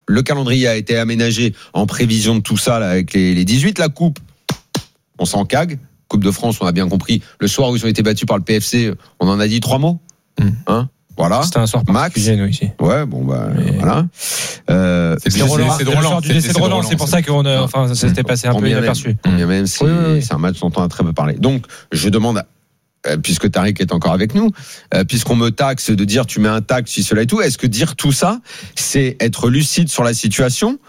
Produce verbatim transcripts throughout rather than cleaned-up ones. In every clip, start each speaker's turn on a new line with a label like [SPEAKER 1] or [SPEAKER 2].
[SPEAKER 1] le calendrier a été aménagé en prévision de tout ça là, avec les, les dix-huit. La coupe, on s'en cague. Coupe de France, on a bien compris. Le soir où ils ont été battus par le P F C, on en a dit trois mots. Mmh. Hein, voilà.
[SPEAKER 2] C'était un soir particulier, nous, ici.
[SPEAKER 1] Ouais, bon, bah, mais... voilà.
[SPEAKER 2] Euh, c'est de Roland. C'est de Roland. C'est, c'est de Roland. C'est pour ça qu'on a, enfin, ça s'était passé un peu inaperçu.
[SPEAKER 1] Même, même c'est, oui, oui. c'est un match dont on a très peu parlé. Donc, je demande, euh, puisque Tariq est encore avec nous, euh, puisqu'on me taxe de dire tu mets un taxe, si cela et tout, est-ce que dire tout ça, c'est être lucide sur la situation?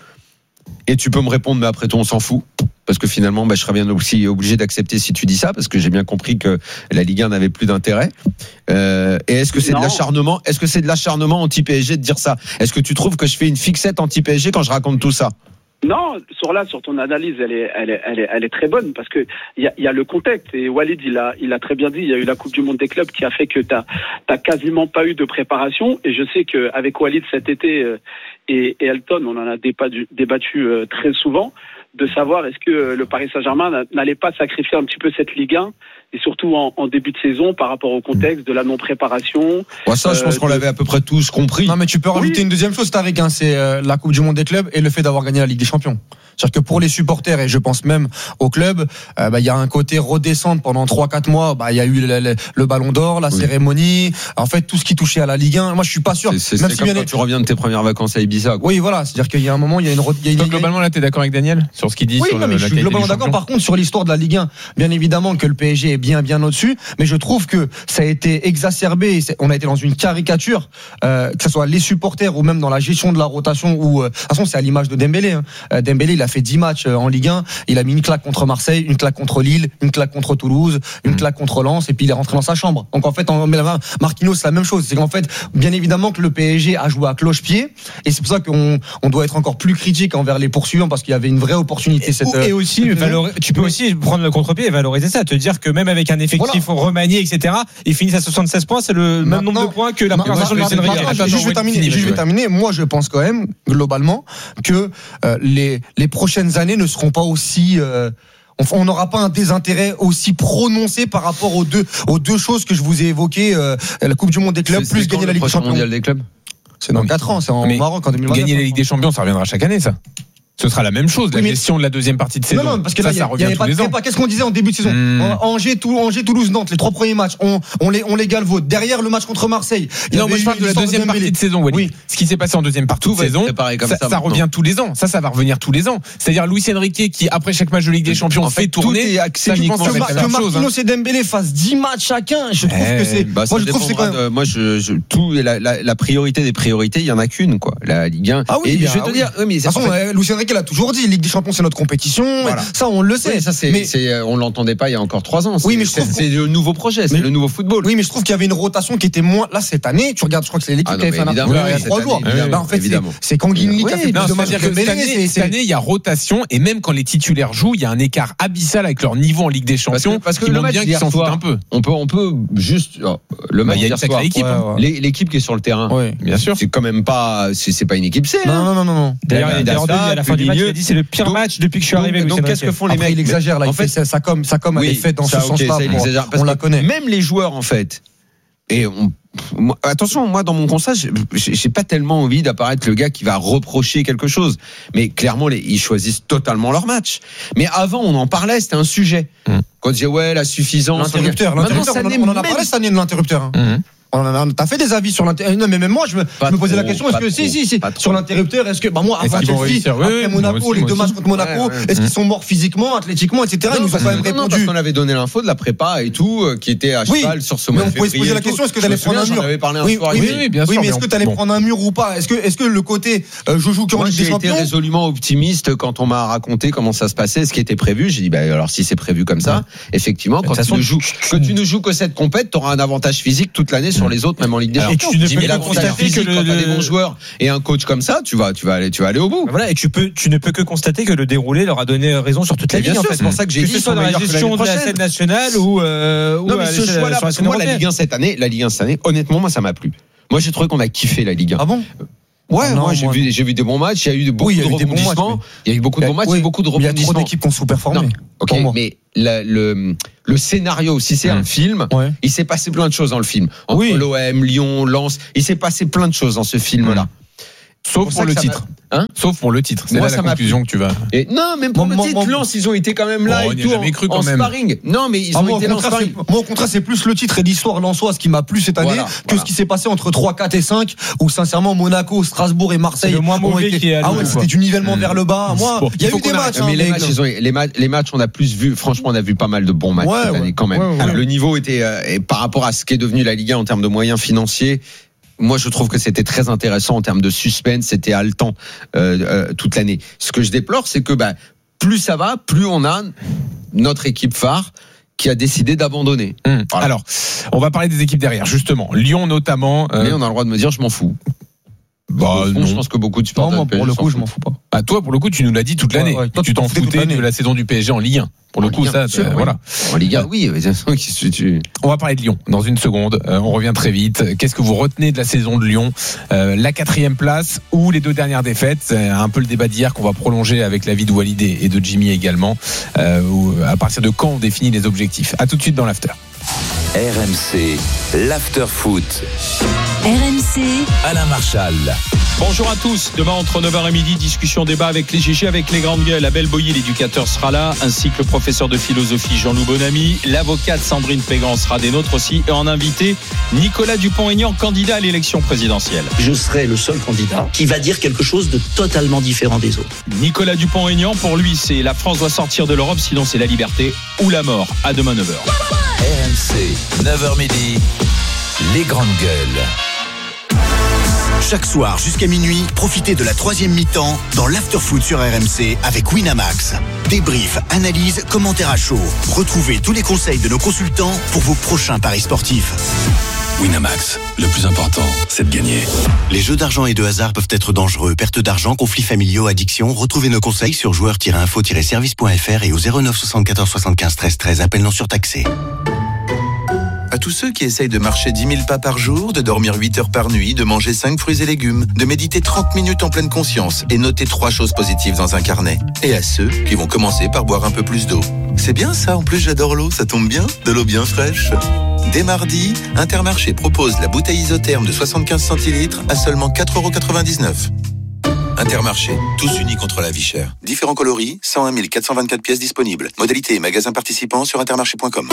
[SPEAKER 1] Et tu peux me répondre, mais après tout, on s'en fout. Parce que finalement, bah, je serais bien aussi obligé d'accepter si tu dis ça, parce que j'ai bien compris que la Ligue un n'avait plus d'intérêt. Euh, et est-ce que c'est non. de l'acharnement, est-ce que c'est de l'acharnement anti-P S G de dire ça? Est-ce que tu trouves que je fais une fixette anti-P S G quand je raconte tout ça?
[SPEAKER 3] Non, sur là, sur ton analyse, elle est, elle est, elle est, elle est très bonne parce que il y a, y a le contexte et Walid, il a, il a très bien dit. Il y a eu la Coupe du Monde des clubs qui a fait que t'as, t'as quasiment pas eu de préparation. Et je sais que avec Walid cet été euh, et, et Elton, on en a débattu, débattu euh, très souvent de savoir est-ce que le Paris Saint-Germain n'allait pas sacrifier un petit peu cette Ligue un. Et surtout en, en début de saison par rapport au contexte de la non-préparation.
[SPEAKER 1] Ouais, ça, je pense euh, qu'on de... l'avait à peu près tous compris.
[SPEAKER 4] Non, mais tu peux rajouter oui. une deuxième chose, Tariq, hein, c'est euh, la Coupe du Monde des clubs et le fait d'avoir gagné la Ligue des Champions. C'est-à-dire que pour les supporters, et je pense même au club, il euh, bah, y a un côté redescendre pendant trois quatre mois. Il bah, y a eu le, le, le Ballon d'Or, la oui. cérémonie, en fait, tout ce qui touchait à la Ligue un. Moi, je suis pas sûr.
[SPEAKER 1] C'est, c'est, même c'est si comme quand les... tu reviens de tes premières vacances à Ibiza. Quoi.
[SPEAKER 4] Oui, voilà. C'est-à-dire qu'il y a un moment, il y a une... Il y a une...
[SPEAKER 2] Donc, globalement, là, t'es d'accord avec Daniel sur ce qu'il dit?
[SPEAKER 4] Oui,
[SPEAKER 2] sur
[SPEAKER 4] non,
[SPEAKER 2] le,
[SPEAKER 4] mais je suis globalement d'accord. Par contre, sur l'histoire de la Ligue un, bien évidemment que le P S G est bien, bien au-dessus. Mais je trouve que ça a été exacerbé. On a été dans une caricature, euh, que ce soit les supporters ou même dans la gestion de la rotation. Où, euh, de toute façon, c'est à l'image de Dembélé. Hein. Euh, Dembélé, il a fait dix matchs en Ligue un. Il a mis une claque contre Marseille, une claque contre Lille, une claque contre Toulouse, une claque contre Lens, et puis il est rentré dans sa chambre. Donc en fait, en Marquinhos, c'est la même chose. C'est qu'en fait, bien évidemment que le P S G a joué à cloche-pied, et c'est pour ça qu'on on doit être encore plus critique envers les poursuivants parce qu'il y avait une vraie opportunité. Cette,
[SPEAKER 2] et aussi, valori- tu peux aussi prendre le contre-pied et valoriser ça, te dire que même avec un effectif voilà. remanié, et cetera, ils finissent à soixante-seize points, c'est le même nombre de points que la première version de Luis Enrique.
[SPEAKER 4] Je vais terminer. Je vais terminer. Moi, je pense quand même globalement que euh, les les prochaines années ne seront pas aussi euh, on n'aura pas un désintérêt aussi prononcé par rapport aux deux aux deux choses que je vous ai évoquées, euh, la Coupe du Monde des clubs
[SPEAKER 1] c'est,
[SPEAKER 4] plus
[SPEAKER 1] c'est
[SPEAKER 4] gagner la Ligue des Champions.
[SPEAKER 1] Mondial des clubs.
[SPEAKER 4] C'est dans quatre ans, c'est en Maroc en deux mille vingt-neuf.
[SPEAKER 2] Gagner la Ligue des Champions, ça reviendra chaque année, ça. Ce sera la même chose, la oui, gestion de la deuxième partie de saison.
[SPEAKER 4] Non, non, parce que là, ça, ça revient tous les ans. Qu'est-ce qu'on disait en début de saison? mmh. Angers, Toulouse, Angers, Toulouse, Nantes, les trois premiers matchs, on, on les, on les galvaude. Derrière le match contre Marseille.
[SPEAKER 2] Non, moi je parle de la deuxième partie de saison. Walid. Oui. Ce qui s'est passé en deuxième partie de saison, ça, ça, ça revient tous les ans. Ça, ça va revenir tous les ans. C'est-à-dire Luis Enrique qui, après chaque match de Ligue des Champions, en fait, fait tourner.
[SPEAKER 4] Ça, je pense que, que, que Marquinhos et Dembélé fassent dix matchs chacun. Je trouve que c'est.
[SPEAKER 1] Moi, je trouve que c'est quand même. Moi, je, tout, la priorité des priorités, il y en a qu'une, quoi. La Ligue un.
[SPEAKER 4] Ah oui.
[SPEAKER 1] Et je vais te dire, oui, mais
[SPEAKER 4] de toute façon, Luis Enrique l'a toujours dit. Ligue des Champions, c'est notre compétition. Voilà. Ça, on le sait.
[SPEAKER 1] Oui, ça, c'est, mais c'est, on l'entendait pas il y a encore trois ans.
[SPEAKER 4] Oui, mais je trouve
[SPEAKER 1] c'est, c'est le nouveau projet, c'est mais, le nouveau football.
[SPEAKER 4] Oui, mais je trouve qu'il y avait une rotation qui était moins. Là, cette année, tu regardes, je crois que c'est l'équipe ah non, qui avait fait un article il y a trois jours. En fait, c'est Kanguinli qui a fait plus de matchs que Dembélé.
[SPEAKER 2] Cette année, il y a rotation et même quand les titulaires jouent, il y a un écart abyssal avec leur niveau en Ligue des Champions.
[SPEAKER 1] Parce que le match bien s'en foutent un peu. On peut, on peut juste le match d'hier soir. L'équipe qui est sur le terrain.
[SPEAKER 2] Bien sûr.
[SPEAKER 1] C'est quand même pas, c'est pas une équipe C.
[SPEAKER 4] Non, non, non, non.
[SPEAKER 2] D'ailleurs, à la fin du match, il a dit c'est le pire match depuis que je suis arrivé.
[SPEAKER 1] Donc qu'est-ce que font les mecs?
[SPEAKER 4] Il exagère là. En fait, ça comme ça comme elle est faite dans ce sens-là.
[SPEAKER 1] On la connaît. Même les joueurs en fait. Et on, moi, attention, moi dans mon constat, j'ai, j'ai pas tellement envie d'apparaître le gars qui va reprocher quelque chose. Mais clairement, les, ils choisissent totalement leur match. Mais avant, on en parlait, c'était un sujet. Mmh. Quand on disait ouais, la suffisance.
[SPEAKER 4] L'interrupteur, l'interrupteur. On, on en a parlé cette année de l'interrupteur. Hein. Mmh. On a, t'as fait des avis sur l'interrupteur. Non, mais même moi, je me, je me posais trop, la question, est-ce que, trop, si, si, si, sur l'interrupteur, est-ce que, bah, moi, avant Chelsea, après oui, Monaco, aussi, les deux matchs contre Monaco, ouais, ouais, est-ce mmh. qu'ils sont morts physiquement, athlétiquement, et cetera. Non, ils nous ont quand même répondu.
[SPEAKER 1] Parce qu'on avait donné l'info de la prépa et tout, qui était à cheval oui, sur ce mois de février.
[SPEAKER 4] Mais on pouvait se poser la question, est-ce que t'allais prendre un mur?
[SPEAKER 1] Oui, oui, bien sûr.
[SPEAKER 4] Oui, mais est-ce que t'allais prendre un mur ou pas? Est-ce que, est-ce que le côté, je joue qu'en Ligue des Champions?
[SPEAKER 1] J'ai été résolument optimiste quand on m'a raconté comment ça se passait, ce qui était prévu. J'ai dit, bah, alors, si c'est prévu comme ça, effectivement, quand tu ne joues, que tu ne joues que cette compète, t'auras un avantage physique toute l'année sur les autres, même en Ligue des
[SPEAKER 2] Et tu ne peux que constater que le,
[SPEAKER 1] quand t'as des bons joueurs et un coach comme ça, tu vas, tu vas aller, tu vas aller au bout.
[SPEAKER 2] Voilà, et tu peux, tu ne peux que constater que le déroulé leur a donné raison sur toute la ligne. En fait,
[SPEAKER 1] c'est pour ça que j'ai dit
[SPEAKER 2] que ce soit dans la gestion de la scène nationale ou, euh,
[SPEAKER 1] non, mais ce choix-là, parce que moi, la Ligue un cette année, la Ligue un cette année, honnêtement, moi, ça m'a plu. Moi, j'ai trouvé qu'on a kiffé la Ligue un.
[SPEAKER 4] Ah bon?
[SPEAKER 1] Ouais,
[SPEAKER 4] ah non,
[SPEAKER 1] moi j'ai
[SPEAKER 4] moi,
[SPEAKER 1] vu, j'ai vu des bons matchs. Il y a eu beaucoup
[SPEAKER 4] oui,
[SPEAKER 1] de rebondissements. Il y a eu beaucoup de bons matchs, oui, beaucoup de rebondissements.
[SPEAKER 4] Il y a trop d'équipes qui ont sous-performé.
[SPEAKER 1] Ok, mais la, le le scénario, si c'est mmh. un film, ouais. il s'est passé plein de choses dans le film. Entre oui. l'O M, Lyon, Lens, il s'est passé plein de choses dans ce film-là.
[SPEAKER 2] Mmh. Sauf pour, pour le titre. Hein Sauf pour le titre. C'est moi, là la conclusion que tu vas.
[SPEAKER 1] Et non, même pour moi, le titre, Lens, ils ont été quand même là
[SPEAKER 2] bon,
[SPEAKER 1] et tout en,
[SPEAKER 2] cru,
[SPEAKER 1] en sparring. Non, mais ils ah, ont moi, été là en sparring.
[SPEAKER 4] Moi, au contraire, c'est plus le titre et l'histoire lensoise qui m'a plu cette année voilà, que voilà. ce qui s'est passé entre trois, quatre et cinq, où sincèrement Monaco, Strasbourg et Marseille.
[SPEAKER 2] C'est le moins mauvais été... qui est
[SPEAKER 4] ah ouais, c'était du nivellement mmh. vers le bas. Moi, bon, il y a eu des matchs.
[SPEAKER 1] Mais les matchs, ils ont les matchs, les matchs, on a plus vu. Franchement, on a vu pas mal de bons matchs cette année quand même. Le niveau était par rapport à ce qu'est devenu la Ligue un en termes de moyens financiers. Moi, je trouve que c'était très intéressant en termes de suspense. C'était haletant euh, euh, toute l'année. Ce que je déplore, c'est que bah, plus ça va, plus on a notre équipe phare qui a décidé d'abandonner.
[SPEAKER 2] Mmh. Voilà. Alors, on va parler des équipes derrière, justement. Lyon, notamment.
[SPEAKER 1] Euh... Mais on a le droit de me dire, je m'en fous. Bah, fond, je pense que beaucoup de supporters.
[SPEAKER 4] Non, moi, pour le coup, je m'en fous pas.
[SPEAKER 2] Ah, toi, pour le coup, tu nous l'as dit toute l'année. Ouais, ouais. Toi, tu t'en foutais de la saison du P S G en Ligue un. Pour en le coup, Ligue un, ça, sûr, euh, oui. voilà.
[SPEAKER 1] En Ligue un, oui.
[SPEAKER 2] On va parler de Lyon dans une seconde. Euh, on revient très vite. Qu'est-ce que vous retenez de la saison de Lyon euh, La quatrième place ou les deux dernières défaites. C'est un peu le débat d'hier qu'on va prolonger avec l'avis de Walid et de Jimmy également. Euh, où, à partir de quand on définit les objectifs. À tout de suite dans l'after.
[SPEAKER 5] R M C, l'after foot.
[SPEAKER 6] R M C,
[SPEAKER 5] Alain Marchal.
[SPEAKER 7] Bonjour à tous. Demain entre neuf heures et midi, discussion débat avec les G G, avec les grandes gueules. Abel Boyer, l'éducateur, sera là, ainsi que le professeur de philosophie Jean-Loup Bonamy. L'avocate Sandrine Pégan sera des nôtres aussi. Et en invité, Nicolas Dupont-Aignan, candidat à l'élection présidentielle.
[SPEAKER 8] Je serai le seul candidat qui va dire quelque chose de totalement différent des autres.
[SPEAKER 7] Nicolas Dupont-Aignan, pour lui, c'est la France doit sortir de l'Europe, sinon c'est la liberté ou la mort. À demain neuf heures.
[SPEAKER 5] R M C, neuf heures midi, les grandes gueules.
[SPEAKER 9] Chaque soir jusqu'à minuit, profitez de la troisième mi-temps dans l'after-foot sur R M C avec Winamax. Débrief, analyse, commentaires à chaud. Retrouvez tous les conseils de nos consultants pour vos prochains paris sportifs.
[SPEAKER 10] Winamax, le plus important, c'est de gagner.
[SPEAKER 9] Les jeux d'argent et de hasard peuvent être dangereux. Perte d'argent, conflits familiaux, addiction. Retrouvez nos conseils sur joueurs tiret info tiret service point f r et au zéro neuf soixante-quatorze soixante-quinze treize treize. Appel non surtaxé.
[SPEAKER 11] À tous ceux qui essayent de marcher dix mille pas par jour, de dormir huit heures par nuit, de manger cinq fruits et légumes, de méditer trente minutes en pleine conscience et noter trois choses positives dans un carnet. Et à ceux qui vont commencer par boire un peu plus d'eau. C'est bien ça, en plus j'adore l'eau, ça tombe bien, de l'eau bien fraîche. Dès mardi, Intermarché propose la bouteille isotherme de soixante-quinze centilitres à seulement quatre euros quatre-vingt-dix-neuf. Intermarché, tous unis contre la vie chère. Différents coloris, cent un mille quatre cent vingt-quatre pièces disponibles. Modalité et magasins participants sur intermarché point com.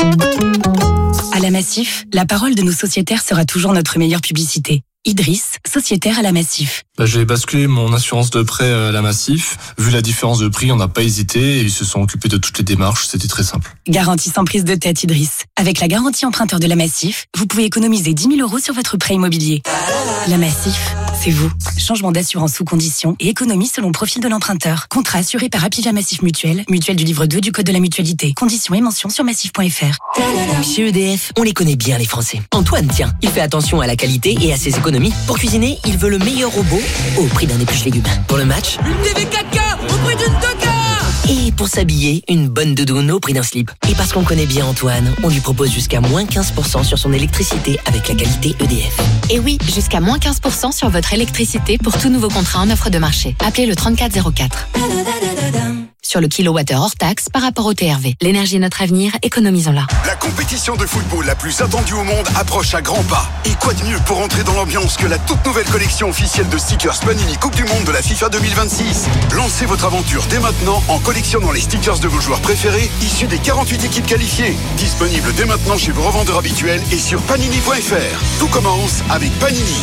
[SPEAKER 6] À la Massif, la parole de nos sociétaires sera toujours notre meilleure publicité. Idriss, sociétaire à la Massif.
[SPEAKER 12] Bah, j'ai basculé mon assurance de prêt à la Massif. Vu la différence de prix, on n'a pas hésité et ils se sont occupés de toutes les démarches. C'était très simple.
[SPEAKER 6] Garantie sans prise de tête, Idriss. Avec la garantie emprunteur de la Massif, vous pouvez économiser dix mille euros sur votre prêt immobilier. La Massif, c'est vous. Changement d'assurance sous condition et économie selon profil de l'emprunteur. Contrat assuré par Apivia Massif Mutuelle, mutuelle du livre deux du Code de la mutualité. Conditions et mentions sur massif point f r.
[SPEAKER 13] Chez E D F, on les connaît bien les Français. Antoine, tiens, il fait attention à la qualité et à ses économies. Pour cuisiner, il veut le meilleur robot au prix d'un épluche légumes. Pour le match,
[SPEAKER 14] une T V quatre K au prix d'une deux K.
[SPEAKER 13] Et pour s'habiller, une bonne doudoune au prix d'un slip. Et parce qu'on connaît bien Antoine, on lui propose jusqu'à moins quinze pour cent sur son électricité avec la qualité E D F.
[SPEAKER 15] Et oui, jusqu'à moins quinze pour cent sur votre électricité pour tout nouveau contrat en offre de marché. Appelez le trente-quatre zéro quatre. Sur le kilowattheure hors taxe par rapport au T R V. L'énergie est notre avenir, économisons-la.
[SPEAKER 16] La compétition de football la plus attendue au monde approche à grands pas. Et quoi de mieux pour entrer dans l'ambiance que la toute nouvelle collection officielle de stickers Panini Coupe du Monde de la FIFA deux mille vingt-six. Lancez votre aventure dès maintenant en collectionnant les stickers de vos joueurs préférés issus des quarante-huit équipes qualifiées. Disponible dès maintenant chez vos revendeurs habituels et sur panini point f r. Tout commence avec Panini.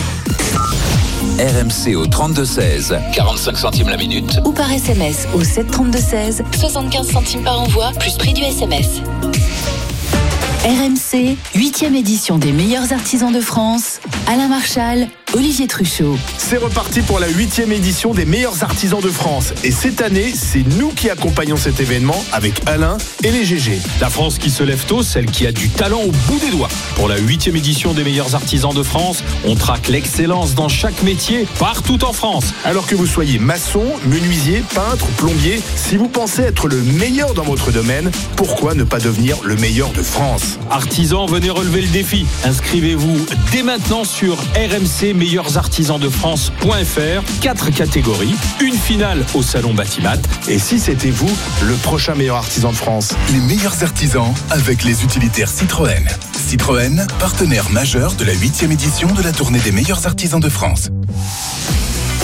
[SPEAKER 5] R M C au trente-deux seize, quarante-cinq centimes la minute.
[SPEAKER 15] Ou par S M S au sept trente-deux seize, soixante-quinze centimes par envoi, plus prix du S M S. R M C, huitième édition des meilleurs artisans de France. Alain Marchal, Olivier Truchot.
[SPEAKER 17] C'est reparti pour la huitième édition des meilleurs artisans de France. Et cette année, c'est nous qui accompagnons cet événement avec Alain et les G G.
[SPEAKER 7] La France qui se lève tôt, celle qui a du talent au bout des doigts. Pour la huitième édition des meilleurs artisans de France, on traque l'excellence dans chaque métier, partout en France.
[SPEAKER 17] Alors que vous soyez maçon, menuisier, peintre, plombier, si vous pensez être le meilleur dans votre domaine, pourquoi ne pas devenir le meilleur de France ?
[SPEAKER 7] Artisans, venez relever le défi. Inscrivez-vous dès maintenant sur r m c meilleurs artisans de france point f r. Quatre catégories, une finale au salon Batimat.
[SPEAKER 17] Et si c'était vous, le prochain meilleur artisan de France?
[SPEAKER 10] Les meilleurs artisans avec les utilitaires Citroën. Citroën, partenaire majeur de la huitième édition de la tournée des meilleurs artisans de France.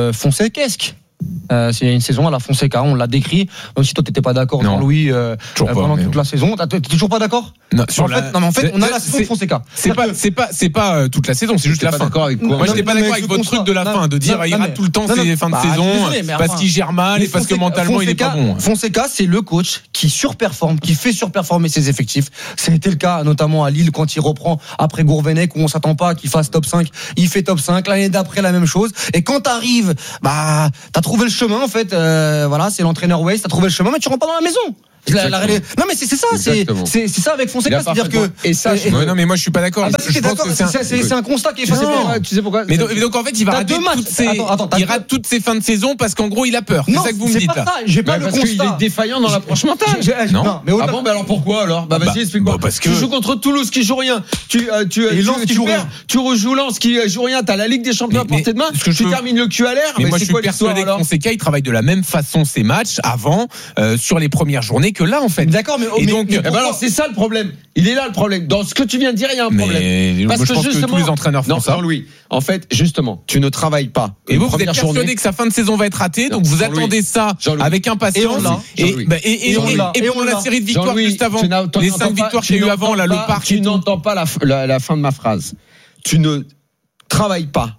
[SPEAKER 4] euh, fonséquesque. Euh, c'est une saison à la Fonseca, on l'a décrit. Même si toi t'étais pas d'accord, Jean-Louis, euh, euh, pendant toute la saison, t'es toujours pas d'accord?
[SPEAKER 2] Non,
[SPEAKER 4] en
[SPEAKER 2] la...
[SPEAKER 4] fait, non, mais en fait, on a la saison de Fonseca.
[SPEAKER 2] C'est pas, c'est pas, c'est pas euh, toute la saison, c'est juste la fin.
[SPEAKER 1] Avec quoi
[SPEAKER 2] Moi, j'étais pas d'accord avec votre truc de la fin, de dire il rate tout le temps ses fins de saison parce qu'il gère mal et parce que mentalement il est pas bon.
[SPEAKER 4] Fonseca, c'est le coach qui surperforme, qui fait surperformer ses effectifs. C'était le cas notamment à Lille quand il reprend après Gourvenec où on s'attend pas qu'il fasse top cinq, il fait top cinq. L'année d'après la même chose. Et quand t'arrives, bah t'as trouvé le chemin en fait. Euh, voilà, c'est l'entraîneur Weiss, t'as trouvé le chemin, mais tu rentres pas dans la maison. La, la, non mais c'est, c'est ça, c'est, c'est, c'est ça avec Fonseca, c'est-à-dire que
[SPEAKER 2] et ça, je... ouais, non mais moi je suis pas d'accord.
[SPEAKER 4] Ah bah, je pense que c'est, un... c'est, c'est, c'est un constat qui est facile.
[SPEAKER 2] Tu sais pourquoi? Mais donc, donc en fait il va rater toutes ses, attends, attends, il rate toutes ses fins de saison parce qu'en gros il a peur. C'est ça que vous me dites là.
[SPEAKER 4] J'ai pas le
[SPEAKER 1] constat. Parce qu'il est défaillant dans l'approche mentale.
[SPEAKER 2] Non.
[SPEAKER 1] Ah bon, bah alors pourquoi alors? Bah vas-y explique-moi.
[SPEAKER 2] Parce que
[SPEAKER 1] tu joues contre Toulouse qui joue rien. Tu tu tu perds. Tu rejoues Lens qui joue rien. T'as la Ligue des Champions à portée de main. Tu termines le cul à l'air.
[SPEAKER 2] Mais moi je suis persuadé que Fonseca il travaille de la même façon ses matchs avant sur les premières journées que là en fait.
[SPEAKER 4] D'accord, mais
[SPEAKER 1] et donc eh ben alors c'est ça le problème. Il est là le problème. Dans ce que tu viens de dire, il y a un problème.
[SPEAKER 2] Mais
[SPEAKER 1] parce
[SPEAKER 2] je
[SPEAKER 1] que
[SPEAKER 2] pense
[SPEAKER 1] justement,
[SPEAKER 2] que tous les entraîneurs font
[SPEAKER 1] non,
[SPEAKER 2] ça.
[SPEAKER 1] Non, Louis. En fait, justement, tu ne travailles pas.
[SPEAKER 2] Et vous, vous êtes persuadé journée. que sa fin de saison va être ratée, donc vous
[SPEAKER 1] Jean-Louis.
[SPEAKER 2] attendez ça
[SPEAKER 1] Jean-Louis.
[SPEAKER 2] avec impatience. Et, et, bah, et, et, et, et, et pour la série de victoires juste avant, les cinq victoires qu'il y a eu avant, là, le parc.
[SPEAKER 1] Tu n'entends pas la, la, la fin de ma phrase. Tu ne travailles pas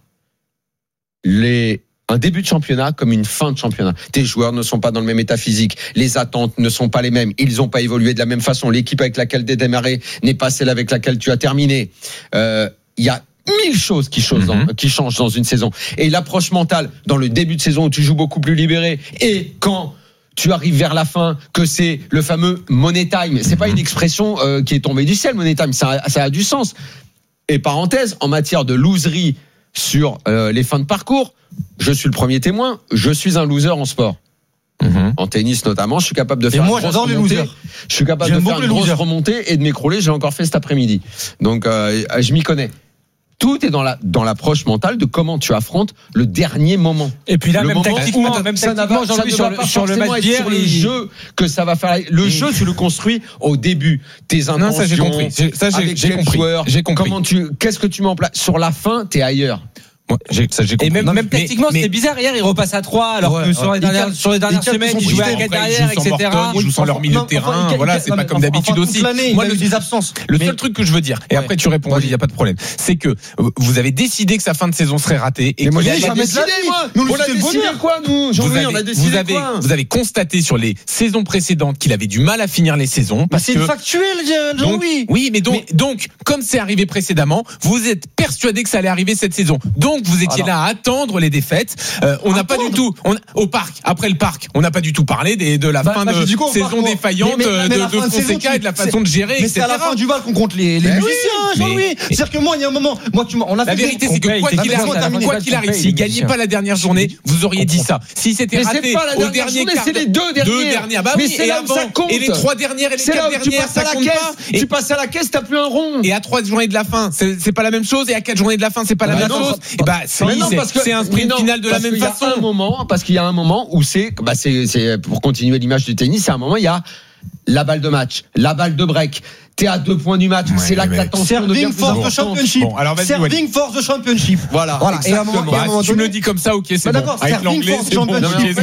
[SPEAKER 1] les un début de championnat comme une fin de championnat. Tes joueurs ne sont pas dans le même état physique. Les attentes ne sont pas les mêmes. Ils n'ont pas évolué de la même façon. L'équipe avec laquelle tu as démarré n'est pas celle avec laquelle tu as terminé. Il euh, y a mille choses qui changent, dans, mm-hmm. qui changent dans une saison. Et l'approche mentale dans le début de saison où tu joues beaucoup plus libéré et quand tu arrives vers la fin, que c'est le fameux money time. C'est pas une expression euh, qui est tombée du ciel, money time. Ça a, ça a du sens. Et parenthèse, en matière de loserie sur euh, les fins de parcours, je suis le premier témoin, je suis un loser en sport. Mmh. En tennis notamment, je suis capable de faire
[SPEAKER 4] et moi, une grosse
[SPEAKER 1] j'adore
[SPEAKER 4] remontée.
[SPEAKER 1] Les losers. Je suis capable J'aime de faire une grosse remontée et de m'écrouler, j'ai encore fait cet après-midi. Donc euh, je m'y connais. Tout est dans la dans l'approche mentale de comment tu affrontes le dernier moment.
[SPEAKER 18] Et puis là,
[SPEAKER 1] le
[SPEAKER 18] même
[SPEAKER 1] moment
[SPEAKER 18] tactiquement,
[SPEAKER 1] où
[SPEAKER 18] même
[SPEAKER 1] ça
[SPEAKER 18] tactiquement,
[SPEAKER 1] ça
[SPEAKER 18] sur,
[SPEAKER 1] ne
[SPEAKER 18] le, sur le match d'hier,
[SPEAKER 1] sur le
[SPEAKER 18] il...
[SPEAKER 1] jeu que ça va faire. Le et... jeu, tu le construis au début. Tes intentions.
[SPEAKER 2] Non, ça j'ai compris. Ça j'ai,
[SPEAKER 1] avec
[SPEAKER 2] j'ai compris.
[SPEAKER 1] Joueurs,
[SPEAKER 2] j'ai compris.
[SPEAKER 1] Comment tu, qu'est-ce que tu mets en place sur la fin, t'es ailleurs.
[SPEAKER 2] Moi, j'ai, ça, j'ai
[SPEAKER 18] et même, non, même mais, tactiquement, mais, c'était bizarre. Hier, il repasse à trois, alors ouais, que sur, ouais, les dernières, il, sur les dernières semaines, il jouait à quatre derrière, et cetera.
[SPEAKER 2] Ils jouent sans leur milieu de terrain.
[SPEAKER 4] Enfin,
[SPEAKER 2] voilà, c'est non, pas comme d'habitude aussi.
[SPEAKER 4] Moi, le, des absences.
[SPEAKER 2] Le seul truc que je veux dire, et après tu réponds, il n'y a pas de problème, c'est que vous avez décidé que sa fin de saison serait ratée. Et
[SPEAKER 1] moi, j'ai décidé, moi. On a décidé quoi, nous, Jean-Louis, on a décidé quoi?
[SPEAKER 2] Vous avez constaté sur les saisons précédentes qu'il avait du mal à finir les saisons.
[SPEAKER 4] C'est factuel, Jean-Louis.
[SPEAKER 2] Oui, mais donc, comme c'est arrivé précédemment, vous êtes persuadé que ça allait arriver cette saison. Donc, vous étiez là à attendre les défaites. Euh, on n'a pas du tout, on, au parc, après le parc, on n'a pas du tout parc, de, de la bah, fin bah, de coup, saison parc, défaillante mais, mais, mais de, de Fonseca et de la façon de gérer,
[SPEAKER 4] mais
[SPEAKER 2] et cetera.
[SPEAKER 4] C'est à la fin du bal qu'on compte les, les musiciens, oui, Jean-Louis. C'est-à-dire que moi, il y a un moment, moi, tu on a
[SPEAKER 2] la
[SPEAKER 4] fait
[SPEAKER 2] vérité, c'est que quoi qu'il arrive, quoi qu'il arrive, s'il gagnait pas la dernière journée, vous auriez dit ça. Si c'était raté au dernier quart,
[SPEAKER 1] c'est les deux dernières.
[SPEAKER 2] Bah oui, et avant, et les trois dernières et les quatre dernières, ça compte pas.
[SPEAKER 1] Tu passes à la caisse, t'as plus un rond.
[SPEAKER 2] Et à trois journées de la fin, c'est pas la même chose. Et à quatre journées de la fin, c'est pas la même chose. Et bah, c'est un sprint final de la même façon.
[SPEAKER 1] Un moment, parce qu'il y a un moment où c'est, bah c'est, c'est pour continuer l'image du tennis, c'est un moment il y a la balle de match, la balle de break. T'es à deux points du match, ouais, c'est là que l'attention
[SPEAKER 4] Serving for the championship.
[SPEAKER 2] Bon, alors
[SPEAKER 4] Serving for the championship.
[SPEAKER 1] Voilà.
[SPEAKER 4] Voilà.
[SPEAKER 1] Et à un moment,
[SPEAKER 2] bah, si tu me le dis comme ça, ok, c'est
[SPEAKER 4] bah,
[SPEAKER 2] bon.
[SPEAKER 4] D'accord,
[SPEAKER 2] avec l'anglais, c'est bon.
[SPEAKER 4] Non, mais tu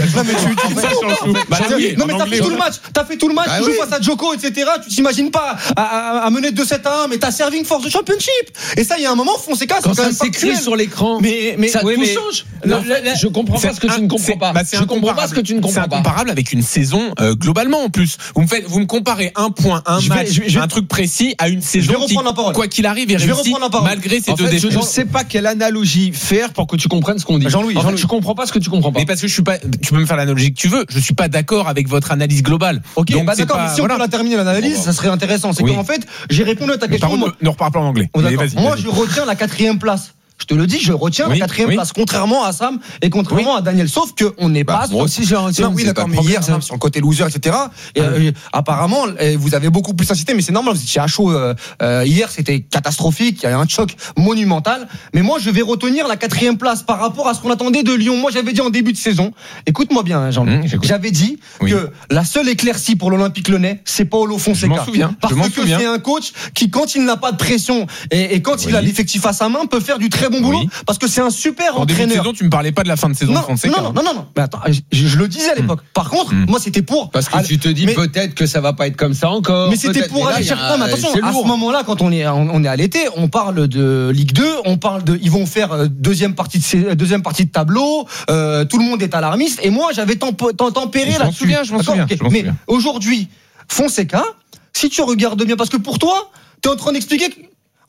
[SPEAKER 2] ça change tout.
[SPEAKER 4] Bah, oui, non, mais t'as fait tout le match. T'as fait tout le match. Tu joues face à Djoko, et cetera. Tu t'imagines pas à mener deux sept à un, mais t'as Serving for the championship. Et ça, il y a un moment, Fonseca,
[SPEAKER 1] c'est quand même s'écrit sur l'écran.
[SPEAKER 4] Mais, mais,
[SPEAKER 1] ça tout change. Je comprends pas ce que tu ne comprends pas. Je comprends pas ce que tu ne comprends pas.
[SPEAKER 2] C'est incomparable avec une saison globalement en plus. Vous me faites, vous me comparez un point, un match, un truc précis à une saison qui, quoi qu'il arrive, est réussi malgré ces deux défaites.
[SPEAKER 1] Je ne sais pas quelle analogie faire pour que tu comprennes ce qu'on dit.
[SPEAKER 4] Jean-Louis,
[SPEAKER 1] en fait, je comprends pas ce que tu comprends pas.
[SPEAKER 2] Mais parce que je suis pas, tu peux me faire l'analogie que tu veux. Je suis pas d'accord avec votre analyse globale.
[SPEAKER 4] Ok, donc bah d'accord. Pas, mais si voilà. on peut la terminer l'analyse, ça serait intéressant. C'est oui. qu'en fait, j'ai répondu à ta question.
[SPEAKER 2] Par contre, ne reparle pas en anglais.
[SPEAKER 4] Oh, moi, vas-y. je retiens la quatrième place. Je te le dis, je retiens oui, la quatrième oui. place, contrairement à Sam et contrairement oui. à Daniel. Sauf qu'on n'est
[SPEAKER 1] bah,
[SPEAKER 4] pas.
[SPEAKER 1] Moi aussi, j'ai un
[SPEAKER 4] non, oui, d'accord, mais hier, Sam, sur le côté loser, et cetera. Et, euh, apparemment, vous avez beaucoup plus insisté, mais c'est normal, vous étiez à chaud. Euh, euh, hier, c'était catastrophique, il y a eu un choc monumental. Mais moi, je vais retenir la quatrième place par rapport à ce qu'on attendait de Lyon. Moi, j'avais dit en début de saison, écoute-moi bien, Jean, mmh, j'avais dit oui. que la seule éclaircie pour l'Olympique Lyonnais, c'est Paulo Fonseca.
[SPEAKER 2] Je m'en souviens.
[SPEAKER 4] Parce
[SPEAKER 2] je m'en
[SPEAKER 4] que
[SPEAKER 2] souviens.
[SPEAKER 4] c'est un coach qui, quand il n'a pas de pression et, et quand oui. il a l'effectif à sa main, peut faire du très bon boulot. Oui. Parce que c'est un super
[SPEAKER 2] en
[SPEAKER 4] entraîneur.
[SPEAKER 2] Début de saison, tu me parlais pas de la fin de saison
[SPEAKER 4] non,
[SPEAKER 2] de Fonseca.
[SPEAKER 4] Non, non, non, non. Mais attends, je, je le disais à l'époque. Par contre, mmh. moi, c'était pour.
[SPEAKER 1] Parce que allez, tu te dis mais, peut-être que ça va pas être comme ça encore.
[SPEAKER 4] Mais c'était pour aller chercher. Non, mais attention, à ce moment-là, quand on est, on est à l'été, on parle de Ligue deux, on parle de, ils vont faire deuxième partie de, deuxième partie de tableau, euh, tout le monde est alarmiste, et moi, j'avais tempéré là-dessus.
[SPEAKER 2] Je m'en souviens, je m'en souviens.
[SPEAKER 4] Mais aujourd'hui, Fonseca, si tu regardes bien, parce que pour toi, t'es en train d'expliquer que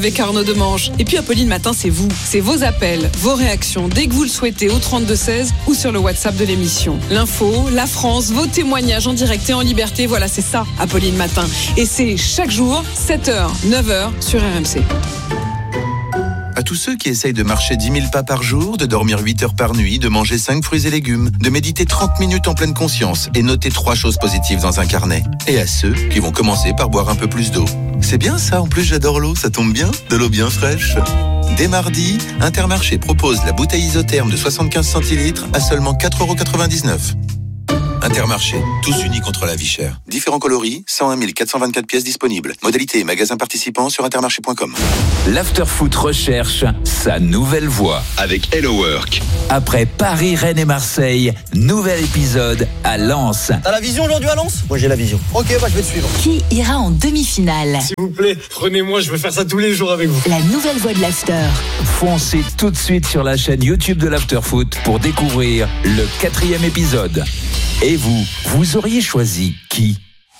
[SPEAKER 19] avec Arnaud Demange. Et puis Apolline Matin, c'est vous. C'est vos appels, vos réactions, dès que vous le souhaitez, au trente-deux seize ou sur le WhatsApp de l'émission. L'info, la France, vos témoignages en direct et en liberté, voilà, c'est ça, Apolline Matin. Et c'est chaque jour, sept heures, neuf heures sur R M C.
[SPEAKER 11] À tous ceux qui essayent de marcher dix mille pas par jour, de dormir huit heures par nuit, de manger cinq fruits et légumes, de méditer trente minutes en pleine conscience et noter trois choses positives dans un carnet. Et à ceux qui vont commencer par boire un peu plus d'eau. C'est bien ça, en plus j'adore l'eau, ça tombe bien, de l'eau bien fraîche. Dès mardi, Intermarché propose la bouteille isotherme de soixante-quinze centilitres à seulement quatre euros quatre-vingt-dix-neuf. Intermarché, tous unis contre la vie chère. Différents coloris, cent un mille quatre cent vingt-quatre pièces disponibles. Modalité et magasins participants sur intermarché point com.
[SPEAKER 5] L'Afterfoot recherche sa nouvelle voie.
[SPEAKER 16] Avec Hello Work.
[SPEAKER 5] Après Paris, Rennes et Marseille, nouvel épisode à Lens.
[SPEAKER 20] T'as la vision aujourd'hui à Lens ? Moi j'ai la vision. Ok, bah je vais te suivre.
[SPEAKER 15] Qui ira en demi-finale ?
[SPEAKER 20] S'il vous plaît, prenez-moi, je veux faire ça tous les jours avec vous.
[SPEAKER 15] La nouvelle voie de l'After.
[SPEAKER 5] Foncez tout de suite sur la chaîne YouTube de l'Afterfoot pour découvrir le quatrième épisode. Et vous, vous auriez choisi qui ?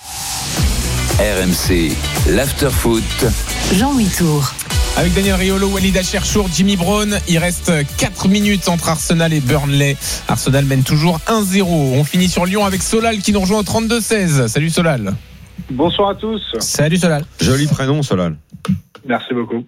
[SPEAKER 5] R M C, l'Afterfoot.
[SPEAKER 15] Jean-Louis Tour.
[SPEAKER 2] Avec Daniel Riolo, Walid Acharchour, Jimmy Brown, il reste quatre minutes entre Arsenal et Burnley. Arsenal mène toujours un zéro. On finit sur Lyon avec Solal qui nous rejoint au trente-deux seize. Salut Solal.
[SPEAKER 21] Bonsoir à tous.
[SPEAKER 2] Salut Solal.
[SPEAKER 1] Joli prénom Solal.
[SPEAKER 21] Merci beaucoup.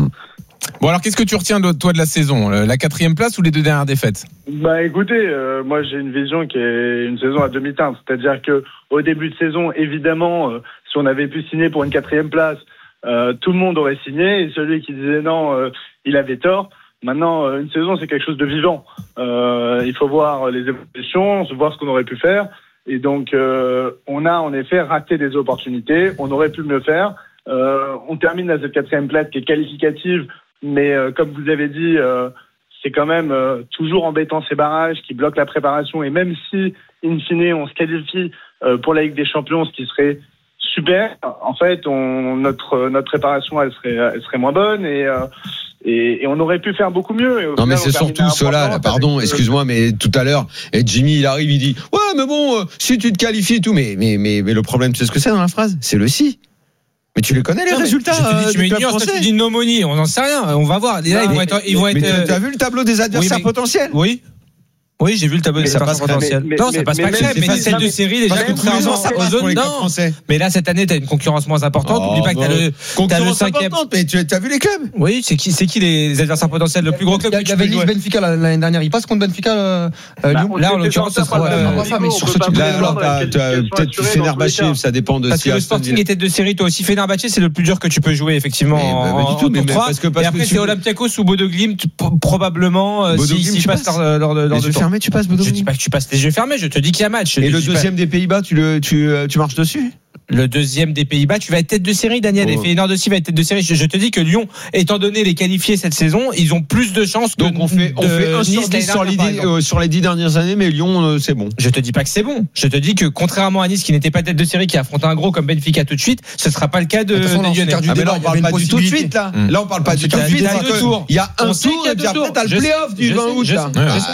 [SPEAKER 2] Bon alors qu'est-ce que tu retiens de toi de la saison ? La quatrième place ou les deux dernières défaites ?
[SPEAKER 21] Bah écoutez, euh, moi j'ai une vision qui est une saison à demi-teinte. C'est-à-dire que au début de saison, évidemment, euh, si on avait pu signer pour une quatrième place, Euh, tout le monde aurait signé et celui qui disait non, euh, il avait tort. Maintenant, euh, une saison, c'est quelque chose de vivant. Euh, il faut voir les évolutions, voir ce qu'on aurait pu faire. Et donc, euh, on a en effet raté des opportunités. On aurait pu mieux faire. Euh, on termine à cette quatrième place qui est qualificative, mais euh, comme vous avez dit, euh, c'est quand même euh, toujours embêtant ces barrages qui bloquent la préparation. Et même si, in fine, on se qualifie euh, pour la Ligue des Champions, ce qui serait super. En fait, on, notre notre préparation, elle serait elle serait moins bonne et euh, et, et on aurait pu faire beaucoup mieux. Et au
[SPEAKER 1] non
[SPEAKER 21] final,
[SPEAKER 1] mais c'est surtout cela. Pardon, avec, excuse-moi, mais tout à l'heure, et Jimmy, il arrive, il dit ouais, mais bon, euh, si tu te qualifies et tout, mais mais mais mais le problème, tu sais ce que c'est dans la phrase ? C'est le si. Mais tu les connais les
[SPEAKER 18] non,
[SPEAKER 1] résultats
[SPEAKER 18] je te dis,
[SPEAKER 1] euh,
[SPEAKER 18] tu m'ignores, toi, tu dis no money, on n'en sait rien. On va voir. Et là,
[SPEAKER 1] non,
[SPEAKER 18] ils vont
[SPEAKER 1] mais,
[SPEAKER 18] être, ils vont
[SPEAKER 1] mais,
[SPEAKER 18] être.
[SPEAKER 1] Mais tu as vu le tableau des adversaires
[SPEAKER 18] oui, mais,
[SPEAKER 1] potentiels ?
[SPEAKER 18] Oui. Oui, j'ai vu le tableau des adversaires potentiels.
[SPEAKER 21] Mais,
[SPEAKER 18] non,
[SPEAKER 21] mais,
[SPEAKER 18] ça passe
[SPEAKER 21] mais,
[SPEAKER 18] pas crème, mais, mais celle de série, déjà, contrairement aux autres, non. Mais là, cette année, t'as une concurrence moins importante. N'oublie pas que t'as le, t'as le cinquième.
[SPEAKER 1] Mais tu as vu les clubs ?
[SPEAKER 18] Oui, c'est qui, c'est qui les adversaires potentiels, le plus gros club?
[SPEAKER 4] Il y avait Nice Benfica l'année dernière. Il passe contre Benfica, Lyon.
[SPEAKER 18] Là, en l'occurrence, ce sera
[SPEAKER 4] pas, mais sur ce type
[SPEAKER 1] là, peut-être tu fais Fenerbahçe, ça dépend de
[SPEAKER 18] parce que le Sporting est tête de série, toi aussi. Fenerbahçe, c'est le plus dur que tu peux jouer, effectivement, en tour trois. Et après, c'est Olympiakos ou Bodo Glimt, probablement, si passe lors de
[SPEAKER 1] les yeux fermés, tu passes Bodo Glimt.
[SPEAKER 18] Pas que tu passes les yeux fermés, je te dis qu'il y a match.
[SPEAKER 1] Et le deuxième des Pays-Bas, tu le, tu, tu marches dessus ?
[SPEAKER 18] Le deuxième des Pays-Bas, tu vas être tête de série, Daniel. Oh. Et Feyenoord aussi va être tête de série. Je, je te dis que Lyon, étant donné les qualifiés cette saison, ils ont plus de chances que.
[SPEAKER 1] Donc on fait, on fait un sur dix sur les dix, euh, sur les dix dernières années, mais Lyon, euh, c'est bon.
[SPEAKER 18] Je te dis pas que c'est bon. Je te dis que contrairement à Nice, qui n'était pas tête de série, qui affronte un gros comme Benfica tout de suite, ce sera pas le cas de, de Lyonnais.
[SPEAKER 1] Ah mais là, on parle pas du tout de suite, là. Mm. Là, on parle pas du tout de suite. Il y a un tour, et puis après, t'as le play-off du vingt août, là.